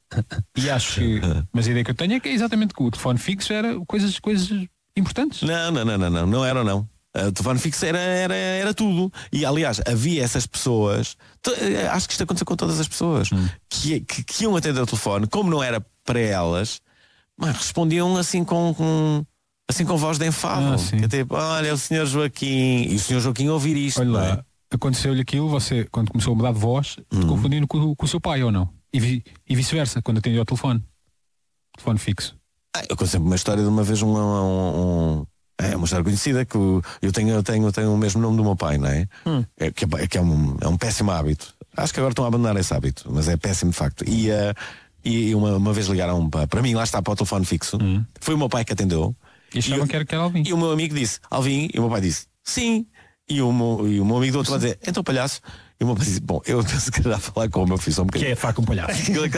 E acho que, mas a ideia que eu tenho é que é exatamente que o telefone fixo era coisas, coisas importantes. Não, não, não, não, não, não era não. O telefone fixo era, era, era tudo. E aliás, havia essas pessoas, to, acho que isto aconteceu com todas as pessoas, hum. que, que, que iam atender o telefone, como não era para elas, mas respondiam assim com... com assim com voz de enfado. Ah, que tipo, olha, o senhor Joaquim. E o senhor Joaquim ouvir isto. Olha lá, aconteceu-lhe aquilo, você, quando começou a mudar de voz, hum. confundindo com, com o seu pai ou não? E, vi, e vice-versa, quando atendia ao telefone. Telefone fixo. Ah, eu conto sempre uma história de uma vez um, um, um é uma história conhecida que eu tenho, eu tenho, eu tenho o mesmo nome do meu pai, não é? Hum. É, que é, que é, um, é um péssimo hábito. Acho que agora estão a abandonar esse hábito, mas é péssimo de facto. E, uh, e uma, uma vez ligaram para, para mim, lá está, para o telefone fixo. Hum. Foi o meu pai que atendeu. E achavam que era, que era Alvin. E o meu amigo disse, Alvin, e o meu pai disse, sim. E o meu, e o meu amigo do outro vai dizer, então palhaço. E o meu pai disse, bom, eu penso que era a falar com o meu filho só um bocadinho. Que é falar com um palhaço.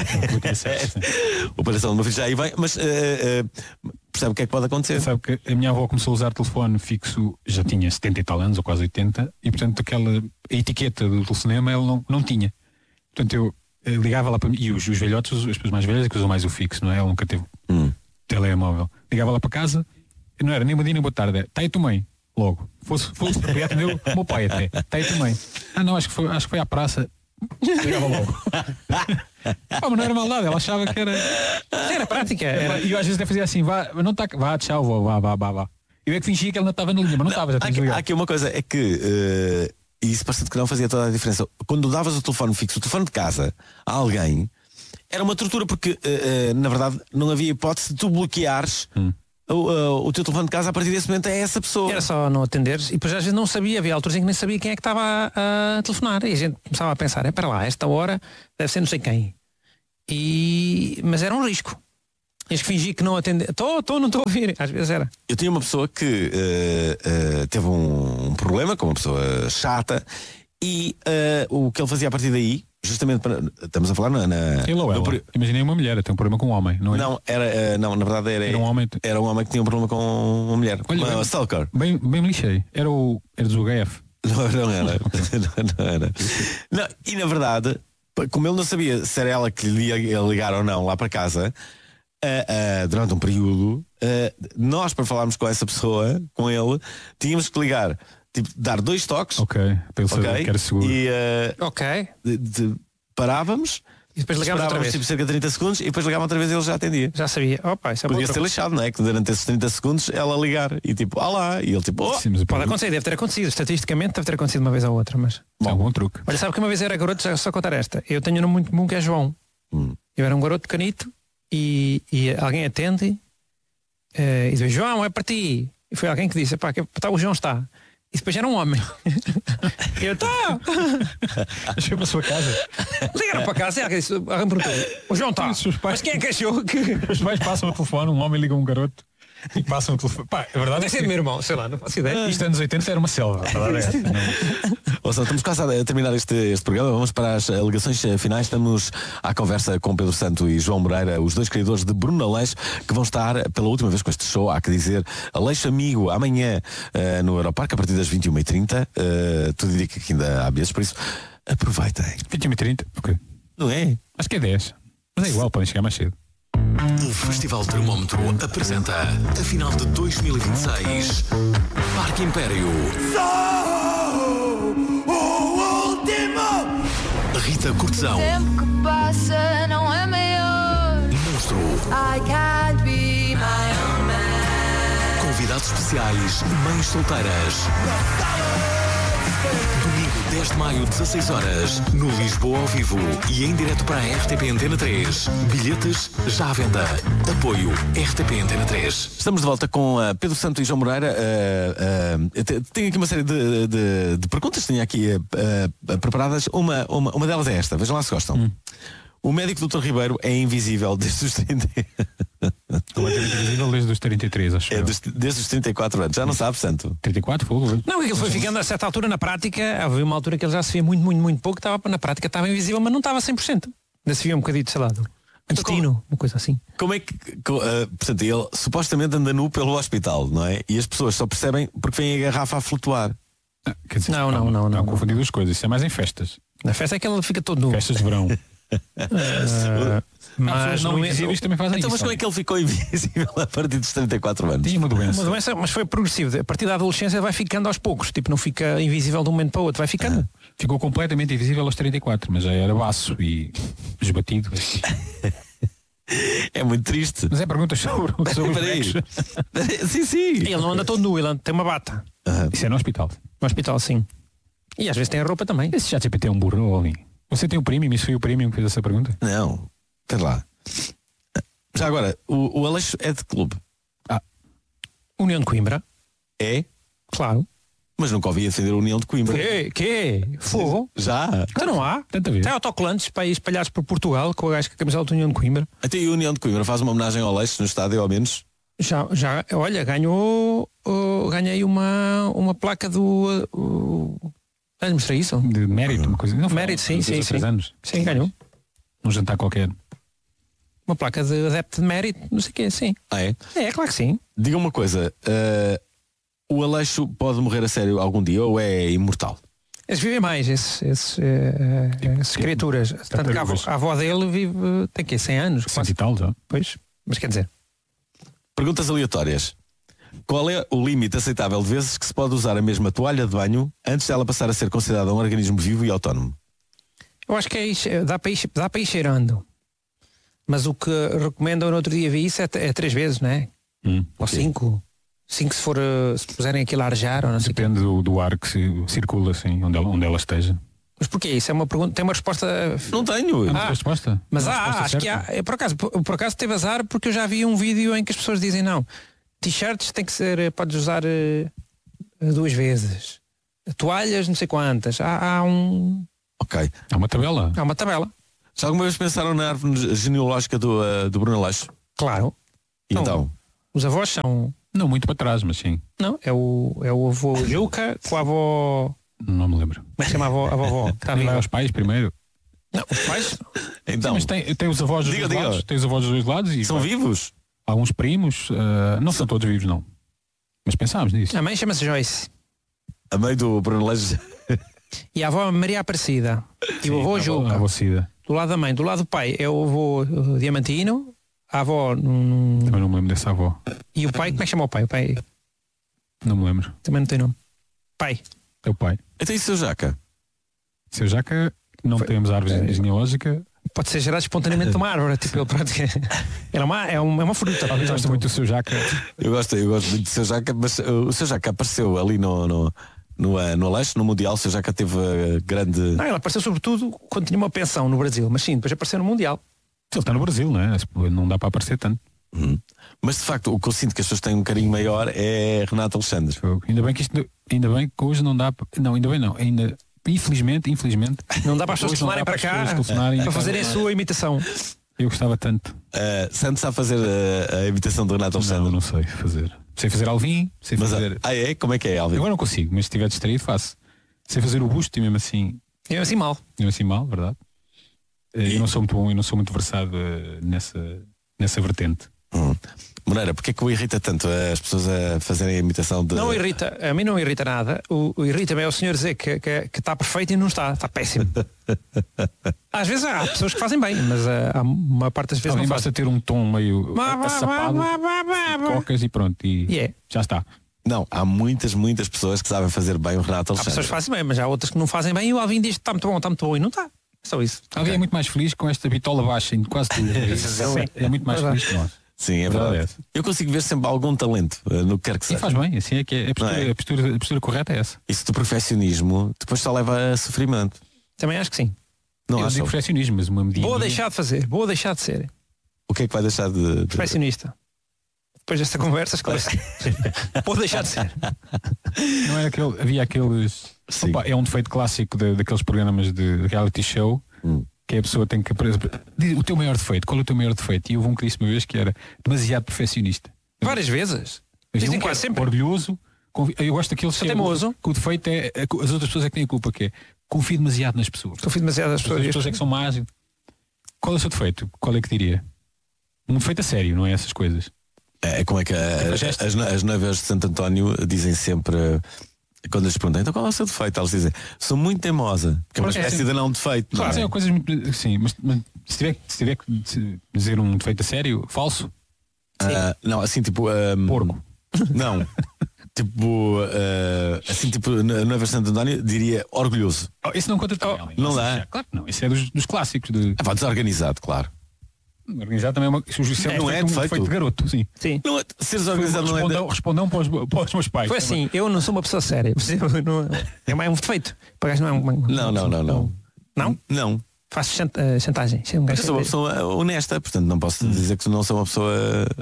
O palhação do meu filho já aí vem, mas uh, uh, percebe o que é que pode acontecer. Sabe que a minha avó começou a usar telefone fixo, já tinha setenta e tal anos, ou quase oitenta, e portanto aquela a etiqueta do telefonema ela não, não tinha. Portanto eu uh, ligava lá para mim, e os, os velhotes, as pessoas mais velhas que usam mais o fixo, não é? Ela nunca teve hum. telemóvel. Ligava lá para casa, não era nem bom dia nem boa tarde, está aí tua mãe, logo. Fosse, fosse podia atender o meu pai até. Está aí tua mãe. Ah não, acho que foi, acho que foi à praça. Ligava logo. Pá, mas não era maldade, ela achava que era. Era prática. Era. E eu às vezes até fazia assim, vá, não tá, vá, tchau, vá, vá, vá, vá. Eu é que fingia que ela não estava na linha, mas não estava, já tinha desligado. Há aqui uma coisa, é que uh, e isso parece que não fazia toda a diferença. Quando davas o telefone fixo, o telefone de casa a alguém, era uma tortura porque uh, uh, na verdade não havia hipótese de tu bloqueares hum. o, uh, o teu telefone de casa a partir desse momento é essa pessoa. Era só não atenderes e depois às vezes não sabia, havia alturas em que nem sabia quem é que estava a, a telefonar e a gente começava a pensar, é para lá, esta hora deve ser não sei quem. E... mas era um risco. Tens que fingir que não atender. Estou, estou, não estou a ouvir. Às vezes era. Eu tinha uma pessoa que uh, uh, teve um, um problema com uma pessoa chata e uh, o que ele fazia a partir daí, justamente para. Estamos a falar na. na ele ou ela. No, imaginei uma mulher, tem um problema com um homem, não é? Não, era, uh, não, na verdade era, era um homem. Era um homem que tinha um problema com uma mulher. Olha, uma bem, stalker. Bem, bem me lixei. Era o. Era do H F. Não, não era. não, não era. Não, e na verdade, como ele não sabia se era ela que lhe ia ligar ou não lá para casa. Uh, uh, durante um período uh, nós para falarmos com essa pessoa, com ele, tínhamos que ligar, tipo, dar dois toques, ok, para ele saber okay, que era seguro. E uh, ok de, de, parávamos e depois ligávamos outra vez, tipo, cerca de trinta segundos e depois ligávamos outra vez e ele já atendia. Já sabia. Opa, isso é podia ser lixado, não é? Que durante esses trinta segundos ela ligar e tipo, ah lá, e ele tipo, oh. Sim, pode acontecer, deve ter acontecido, estatisticamente deve ter acontecido uma vez ou outra, mas bom, é um bom truque. Olha, sabe que uma vez eu era garoto, já só contar esta, eu tenho um nome muito comum que é João. hum. Eu era um garoto pequenito E, e alguém atende uh, e diz, João, é para ti. E foi alguém que disse, pá, que tá, o João está. E depois era um homem. E eu, tá. Achou para a sua casa. Ligaram para casa e alguém perguntou, o João está. Mas quem é que achou que... Os pais passam o telefone, um homem liga um garoto. E passam o telefone. Pá, a verdade Deve é ser que meu irmão, sei lá, não faço ideia. isto anos oitenta era uma selva. A verdade é essa. Ou seja, estamos quase a terminar este, este programa. Vamos para as alegações finais. Estamos à conversa com Pedro Santo e João Moreira, os dois criadores de Bruno Aleixo, que vão estar pela última vez com este show. Há que dizer, Aleixo Amigo, amanhã uh, no Aeroparque, a partir das vinte e uma e trinta. Uh, tudo indica que ainda há bilhetes, por isso aproveitem. vinte e uma e trinta, ok. Não é? Acho que é dez. Mas é igual, podem chegar mais cedo. O Festival Termómetro apresenta a final de dois mil e vinte e seis Parque Império. Rita Cortesão. O tempo que passa não é maior. Monstro. I can't be my own man. Convidados especiais, mães solteiras. Domingo dez de maio, dezasseis horas, no Lisboa ao vivo e em direto para a R T P Antena três. Bilhetes já à venda. Apoio R T P Antena três. Estamos de volta com uh, Pedro Santo e João Moreira. Uh, uh, tenho aqui uma série de, de, de perguntas. Tenho aqui uh, uh, preparadas. Uma, uma, uma delas é esta. Vejam lá se gostam. Hum. O médico doutor Ribeiro é invisível desde os trinta. Completamente invisível desde os trinta e três, acho. É dos, desde os trinta e quatro anos. Já não sabe, Santo? trinta e quatro, fogo. Não, ele foi ficando a certa altura na prática. Havia uma altura que ele já se via muito, muito, muito pouco. Estava na prática, estava invisível, mas não estava cem por cento. Ainda se via um bocadinho, sei lá, do intestino, uma coisa assim. Como é que. Co, uh, portanto, ele supostamente anda nu pelo hospital, não é? E as pessoas só percebem porque vem a garrafa a flutuar. Ah, quer dizer, não, não, não, não. Não confundir duas coisas. Isso é mais em festas. Na festa é que ele fica todo nu. Festas de verão. Uh, mas não, não invisíveis também fazem então, isso. Mas como é que ele ficou invisível a partir dos trinta e quatro anos? Tinha uma doença. Uma doença, mas foi progressivo. A partir da adolescência vai ficando aos poucos. Tipo, não fica invisível de um momento para o outro. Vai ficando. Ah, ficou completamente invisível aos trinta e quatro, mas já era baço e esbatido. É muito triste. Mas é perguntas sobre, sobre os Sim, sim. Ele não anda todo nu, ele tem uma bata. Uhum. Isso é no hospital. No hospital, sim. E às vezes tem a roupa também. Esse chat G P T é um burro, ali. Você tem o premium? Isso foi o premium que fez essa pergunta? Não. Espera lá. Já agora, o, o Aleixo é de clube? Ah. União de Coimbra. É? Claro. Mas nunca ouvi defender a União de Coimbra. Que? Que? Fogo? Já? Então não há. Tanta vez. Tem autocolantes para ir espalhados por Portugal com a gajo com a camisola da União de Coimbra. Até a União de Coimbra faz uma homenagem ao Aleixo no estádio, ao menos? Já, já olha, ganhou. Uh, ganhei uma, uma placa do. Uh, Já mostrei isso? De mérito, uma coisa. Não, mérito, sim, sim, sim. Anos. Sim, ganhou. Num jantar qualquer. Uma placa de adepto de mérito, não sei o quê, sim. Ah, é? É, claro que sim. Diga uma coisa, uh, o Aleixo pode morrer a sério algum dia ou é imortal? Esses vivem mais, esses, esses, uh, uh, essas criaturas. Tanto que a avó, a avó dele vive, uh, tem que cem anos. cem e tal já. Pois, mas quer dizer. Perguntas aleatórias. Qual é o limite aceitável de vezes que se pode usar a mesma toalha de banho antes dela passar a ser considerada um organismo vivo e autónomo? Eu acho que é isso, dá para ir, dá para ir cheirando. Mas o que recomendam no outro dia vi isso é, é três vezes, não é? Hum, ou okay. cinco. Cinco se for se puserem aquilo a arejar ou não sei. Depende do, do ar que se circula assim, onde ela, onde ela esteja. Mas porquê? Isso é uma pergunta, tem uma resposta. Não tenho. Ah, resposta. Mas há, ah, acho certa. que há. É, por acaso, por, por acaso teve azar porque eu já vi um vídeo em que as pessoas dizem não. T-shirts tem que ser, podes usar uh, duas vezes. Toalhas, não sei quantas. Há, há um. Ok. Há uma tabela. Há uma tabela. Já alguma vez pensaram na árvore genealógica do, uh, do Bruno Aleixo? Claro. E então? Não, os avós são. Não muito para trás, mas sim. Não, é o, é o avô Juca com a avó. Não me lembro. Como é que se chama a avó? A vovó. Está vai aos pais primeiro. Não, os pais? Então. Sim, mas tem, tem os avós dos diga, dois diga. lados. Tem os avós dos dois lados e são vai. vivos? Alguns primos. Uh, não são todos vivos, não. Mas pensámos nisso. A mãe chama-se Joyce. A mãe do Bruno Aleixo. E a avó Maria Aparecida. E o avô Juca. A avó Cida. Do lado da mãe. Do lado do pai é o avô uh, Diamantino. A avó. Num... Também não me lembro dessa avó. E o pai, como é que chama o pai? O pai. Não me lembro. Também não tem nome. Pai. É o pai. Então e seu Jaca? Seu Jaca, não Foi. temos árvore é. genealógica. Pode ser gerado espontaneamente de uma árvore. Tipo, ele pronto, é, uma, é, uma, é uma fruta. Eu gosto muito do seu Jaca. Eu gosto, eu gosto muito do seu Jaca, mas uh, o seu Jaca apareceu ali no, no, no, uh, no Aleixo, no Mundial. O seu Jaca teve uh, grande. Não, ele apareceu sobretudo quando tinha uma pensão no Brasil, mas sim, depois apareceu no Mundial. Ele está no Brasil, não é? Não dá para aparecer tanto. Uhum. Mas de facto o que eu sinto que as pessoas têm um carinho maior é Renato Alexandre. Ainda bem que isto, ainda bem que hoje não dá. Não, ainda bem não. Ainda, infelizmente, infelizmente. Não dá para as pessoas telefonarem para cá para fazerem a sua imitação. Eu gostava tanto. Uh, Santos sabe fazer a, a imitação do Renato Alexandre? Não, não sei fazer. Sei fazer Alvin, sei mas, fazer. Ah, é? Como é que é, Alvin? Agora não consigo, mas se estiver distraído, faço. Sei fazer o busto e mesmo assim. E mesmo assim mal. Mesmo assim mal, verdade. E... Eu não sou muito bom, eu não sou muito versado uh, nessa, nessa vertente. Hum. Moreira, porque é que o irrita tanto as pessoas a fazerem a imitação de... Não irrita, a mim não irrita nada. O, o irrita-me é o senhor dizer que, que, que está perfeito e não está, está péssimo. Às vezes há pessoas que fazem bem, mas uh, há uma parte das vezes Alguém não basta faz. ter um tom meio assapado, cocas e pronto, e yeah. já está. Não, há muitas, muitas pessoas que sabem fazer bem o Renato Alexandre. Há pessoas que fazem bem, mas há outras que não fazem bem e o Alvin diz que está muito bom, está muito bom e não está. É só isso. Alguém okay. é muito mais feliz com esta bitola baixa em quase tudo. É muito mais feliz que nós. Sim, é verdade. verdade. Eu consigo ver sempre algum talento no que quer que seja. E faz bem, assim é que é. A postura, é? A postura, a postura correta é essa. Isso do perfeccionismo depois só leva a sofrimento. Também acho que sim. Não eu digo perfeccionismo, mas uma medida. Vou deixar de fazer, vou deixar de ser. O que é que vai deixar de... de... Perfeccionista. Depois desta conversa, esclarece. Vou deixar de ser. Não é aquele, havia aqueles... Opa, é um defeito clássico de, daqueles programas de reality show. Hum. Que a pessoa tem que... O teu maior defeito, qual é o teu maior defeito? E houve um que disse uma vez que era demasiado perfeccionista. Várias vezes. Dizem que é sempre orgulhoso. Eu gosto daquele ser teimoso. Que o defeito é... As outras pessoas é que têm a culpa, que é confio demasiado nas pessoas. Confio demasiado nas pessoas. As pessoas é que são más. Qual é o seu defeito? Qual é que diria? Um defeito a sério, não é essas coisas. É como é que a, as, as noivas de Santo António dizem sempre... Quando lhes perguntam, então qual é o seu defeito? Elas dizem, sou muito teimosa. Que é uma espécie assim, de não defeito. Claro, não é? Sim, coisas muito. Sim, mas, mas se, tiver, se tiver que dizer um defeito a sério, falso? Uh, não, assim tipo. Um, Porco. Não. tipo. Uh, assim tipo, na Nova Santo António diria orgulhoso. Oh, isso não conta também. Oh, não dá. Claro que não. Isso é dos, dos clássicos. De... É pá, desorganizado, claro. Organizado também é uma. Isso é, não é um defeito. defeito de garoto, sim. Sim. Não é, seres organizado não é. Respondam, respondam para, os, para os meus pais. Foi assim, eu não sou uma pessoa séria. Não, é mais um defeito. Para não é um. Não, não, não, não. Não? Não. Faço chant, uh, chantagem. Um eu sou uma pessoa honesta, portanto não posso hum. dizer que não sou uma pessoa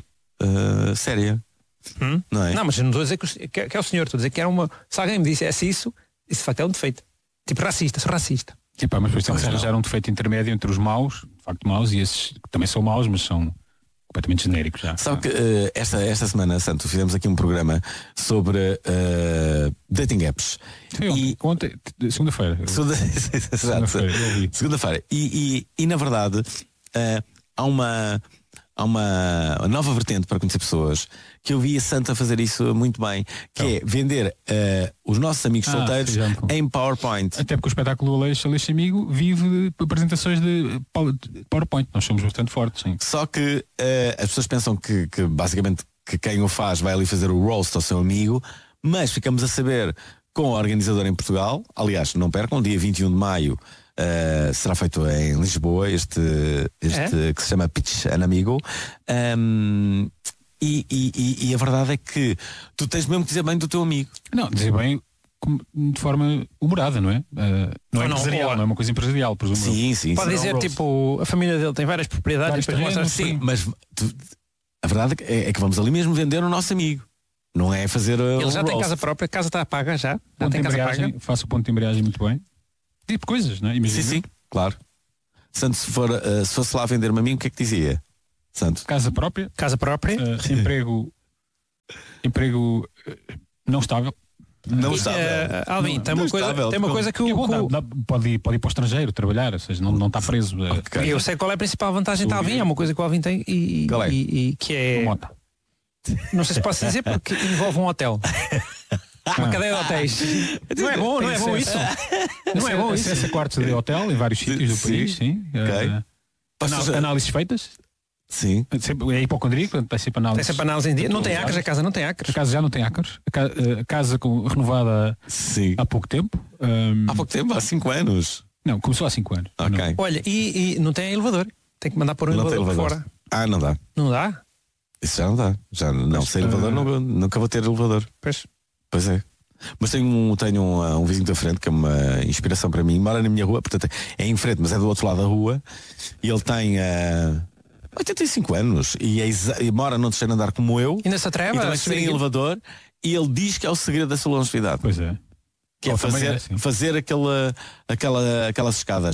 uh, séria. Hum? Não é? Não, mas eu não estou a dizer que, que, que é o senhor, estou a dizer que era uma. Se alguém me dissesse isso, isso de facto é um defeito. Tipo racista, sou racista. Epá, mas depois tem que arranjar um defeito intermédio entre os maus, de facto maus, e esses que também são maus, mas são completamente genéricos já. Sabe que uh, esta, esta semana, Santo, fizemos aqui um programa sobre uh, dating apps. Foi ontem, e... ontem segunda-feira. Segunda... segunda-feira. Segunda-feira. E, e, e na verdade uh, há uma há uma nova vertente para conhecer pessoas que eu vi a Santa fazer isso muito bem, que então. é vender uh, os nossos amigos ah, solteiros em PowerPoint. Até porque o espetáculo Aleixo, Aleixo Amigo vive de apresentações de PowerPoint. Nós somos bastante fortes, sim. Só que uh, as pessoas pensam que, que basicamente que quem o faz vai ali fazer o roast ao seu amigo, mas ficamos a saber com o organizador em Portugal. Aliás, não percam, dia vinte e um de maio Uh, será feito em Lisboa este, este é? que se chama Pitch an Amigo. Um, e, e, e a verdade é que tu tens mesmo que dizer bem do teu amigo. Não, dizer bem de forma humorada, não é? Uh, não, é não, empresarial, não, não é uma coisa empresarial, presumo. Sim, sim. Pode sim. dizer tipo, a família dele tem várias propriedades, vários depois mostras sim, mas tu, a verdade é, é que vamos ali mesmo vender o nosso amigo. Não é fazer. Uh, Ele já um tem roast. casa própria, a casa está paga já. já tem casa paga. Faço o ponto de embreagem muito bem. Tipo coisas, não é? Imagina. Sim, sim, claro. Santo, se, for, uh, se fosse lá vender-me a mim, o que é que dizia? Santo? Casa própria. Casa própria. Uh, emprego. emprego uh, não estável. Não estável. Uh, Alvin, não, tem, não uma coisa, estável. tem uma coisa que o. É bom, dá, dá, pode, ir, pode ir para o estrangeiro trabalhar, ou seja, não, não está preso. Uh, okay. Eu sei qual é a principal vantagem de Alvin, é uma coisa que o Alvin tem e, é? e, e que é. Mota. Não sei se posso dizer porque envolve um hotel. Uma ah. cadeia de hotéis. Não é bom, não é bom isso. Não é bom isso. Acesso a quartos de hotel em vários sítios do sim. país, sim. Okay. Uh, anal análises feitas. Sim. É hipocondríaco, portanto, tem sempre análise. Tem sempre análise em dia. Não tem acres, a casa não tem acres. A casa já não tem acres. A casa, a casa com, renovada sim. há pouco tempo. Um, há pouco tempo? Há cinco anos? Não, começou há cinco anos. Ok. Não. Olha, e, e não tem elevador. Tem que mandar pôr um não elevador, elevador fora. Ah, não dá. Não dá? Isso já não dá. Já não, Mas, sem elevador, uh... não, nunca vou ter elevador. Pois. Pois é. Mas tenho, um, tenho um, um vizinho da frente que é uma inspiração para mim. Mora na minha rua, portanto é em frente, mas é do outro lado da rua. E ele tem uh, oitenta e cinco anos e, é e mora num terceiro andar como eu. Ainda se atreve e também se em elevador. E ele diz que é o segredo da sua longevidade. Pois é. Que é fazer, é assim. fazer aquela, aquela, aquelas escadas.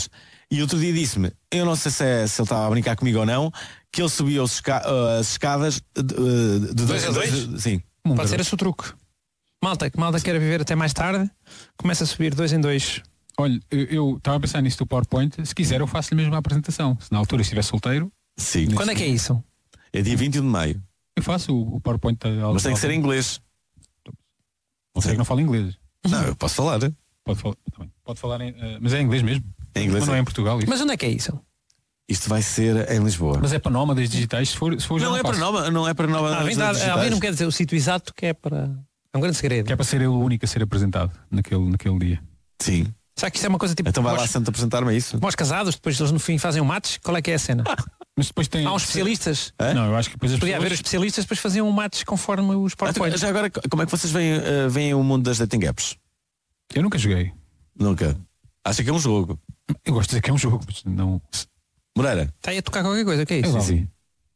E outro dia disse-me, eu não sei se, é, se ele estava a brincar comigo ou não, que ele subia os esca as escadas de, de, de dois a dois? Sim. Pode ser esse o truque. Malta, que malta queira viver até mais tarde, começa a subir dois em dois. Olha, eu estava a pensar nisso do PowerPoint. Se quiser eu faço-lhe mesmo a apresentação. Se na altura estiver solteiro. Sim. Quando é que é isso? É dia vinte e um de maio. Eu faço o, o PowerPoint. Mas tem que ser em inglês. Você que não fala inglês. Não, eu posso falar. Pode falar, também. Pode falar em, uh, mas é em inglês mesmo. É em inglês. Mas não é em Portugal. Isso. Mas onde é que é isso? Isto vai ser em Lisboa. Mas é para nómadas digitais, se for, se for não, não é para nómadas, não é para nómadas ah, digitais. Alguém não quer dizer o sítio exato que é para... É um grande segredo. Que é para ser ele o único a ser apresentado naquele, naquele dia. Sim. Será que isto é uma coisa tipo... Então vai mós, lá Santo apresentar-me isso. Mós casados, depois eles no fim fazem um match. Qual é que é a cena? Mas depois tem... Há uns especialistas. É? Não, eu acho que depois as Podia pessoas... haver os especialistas, depois faziam um match conforme os PowerPoints. Já agora, como é que vocês veem, uh, veem o mundo das dating apps? Eu nunca joguei. Nunca. Acha que é um jogo? Eu gosto de dizer que é um jogo, mas não... Moreira? Está aí a tocar qualquer coisa, o que é isso? Sim, sim.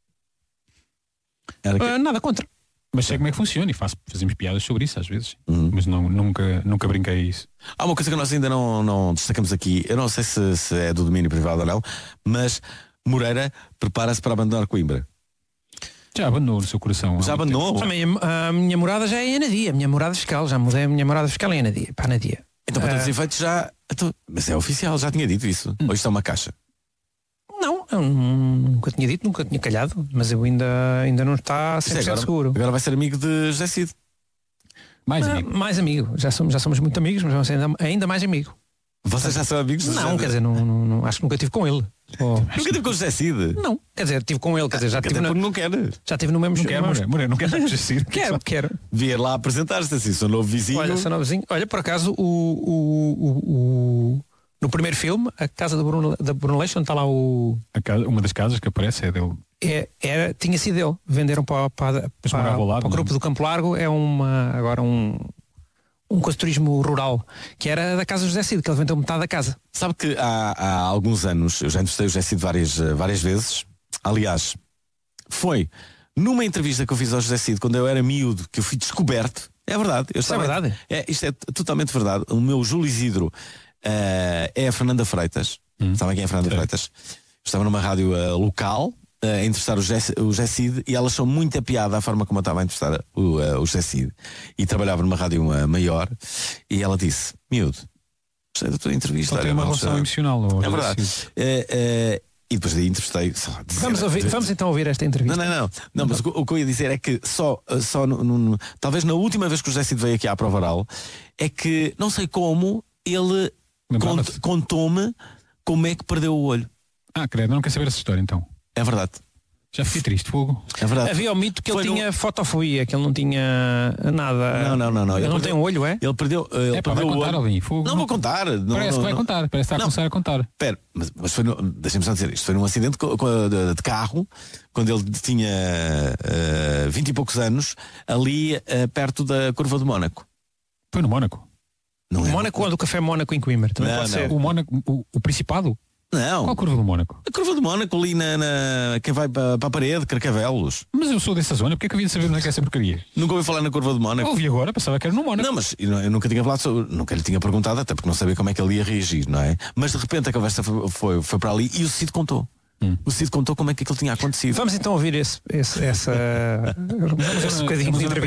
Era que... uh, nada contra. Mas sei como é que funciona e faço, fazemos piadas sobre isso às vezes. Uhum. Mas não, nunca, nunca brinquei a isso. Há uma coisa que nós ainda não, não destacamos aqui. Eu não sei se, se é do domínio privado ou não, mas Moreira prepara-se para abandonar Coimbra. Já abandonou no seu coração. Já abandonou? A minha, a minha morada já é em Anadia. A minha morada fiscal. Já mudei a minha morada fiscal em Anadia. Para Anadia. Então, para todos os efeitos, já. Então, mas é oficial, já tinha dito isso. Hum. Ou isto é uma caixa? Não, eu nunca tinha dito, nunca tinha calhado. Mas eu ainda, ainda não está cem por cento agora, seguro. Agora vai ser amigo de José Cid. Mais ah, amigo. Mais amigo. Já somos, já somos muito amigos, mas vamos ser ainda, ainda mais amigo. Vocês já são amigos? Não, quer dizer, não, não, não, acho que nunca tive com ele. Oh. Nunca tive com o José Cid? Não, quer dizer, tive com ele, quer dizer, já tive na... na... não quer. Já tive no mesmo... Não quer, Moreira, Moreira, não quer José Cid. Quero, quero. Vier lá apresentar-se assim, sou novo vizinho. Olha, sou novo vizinho. Olha, por acaso, o, o, o, o... no primeiro filme, a casa da Bruno, da Brunellation, está lá o... A casa, uma das casas que aparece é dele. É, era, tinha sido dele. Venderam para, para, para, ao lado, para o grupo não? do Campo Largo. É uma, agora um... um coisa de turismo rural, que era da casa do José Cid, que ele vendeu metade da casa. Sabe que há, há alguns anos, eu já entrevistei o José Cid várias, várias vezes, aliás, foi numa entrevista que eu fiz ao José Cid, quando eu era miúdo, que eu fui descoberto, é verdade. Eu Isto é verdade? É, isto é totalmente verdade. O meu Júlio Isidro uh, é a Fernanda Freitas, hum. Sabe quem é a Fernanda é. Freitas? Eu estava numa rádio uh, local, a entrevistar o José, o José Cid, e elas são muito a piada a forma como eu estava a entrevistar o, uh, o José Cid, e trabalhava numa rádio uh, maior, e ela disse, miúdo, gostei da tua entrevista. Só tem uma relação emocional. É verdade. Uh, uh, e depois daí entrevistei. Lá, vamos, ouvir, vamos então ouvir esta entrevista. Não, não, não. não mas o, o que eu ia dizer é que só, só no, no, talvez na última vez que o José Cid veio aqui à Prova Oral, é que não sei como ele cont, contou-me como é que perdeu o olho. Ah, credo, não quer saber essa história então. É verdade. Já fiquei triste, fogo. É verdade. Havia o mito que Foi ele tinha no... fotofobia, que ele não tinha nada. Não, não, não, não. Ele, ele não perdeu... tem um olho, é? Ele perdeu, uh, ele é, pá, perdeu vai o contar olho. Ali, fogo. Não, não vou contar. Parece não, que não, vai não. contar, parece que está a começar a contar. Pera, mas, mas foi no, deixa-me só dizer isto, foi num acidente co, co, de, de carro, quando ele tinha uh, vinte e poucos anos, ali uh, perto da curva do Mónaco. Foi no Mónaco? Não o é? Mónaco ou do Café Mónaco em Coimbra? Também não, pode não. ser. O Mónaco, o, o Principado? Não. Qual a curva do Mónaco? A curva do Mónaco ali na, na quem vai para, para a parede, Carcavelos. Mas eu sou dessa zona, porque é que eu havia de saber onde é que é essa porcaria? Nunca ouvi falar na curva do Mónaco. Ouvi agora, pensava que era no Mónaco. Não, mas eu, eu nunca tinha falado sobre, nunca lhe tinha perguntado, até porque não sabia como é que ele ia reagir, não é? Mas de repente a conversa foi, foi, foi para ali e o Cid contou. Hum. O Cid contou como é que aquilo tinha acontecido. Vamos então ouvir esse, esse, essa, esse bocadinho de entrevista.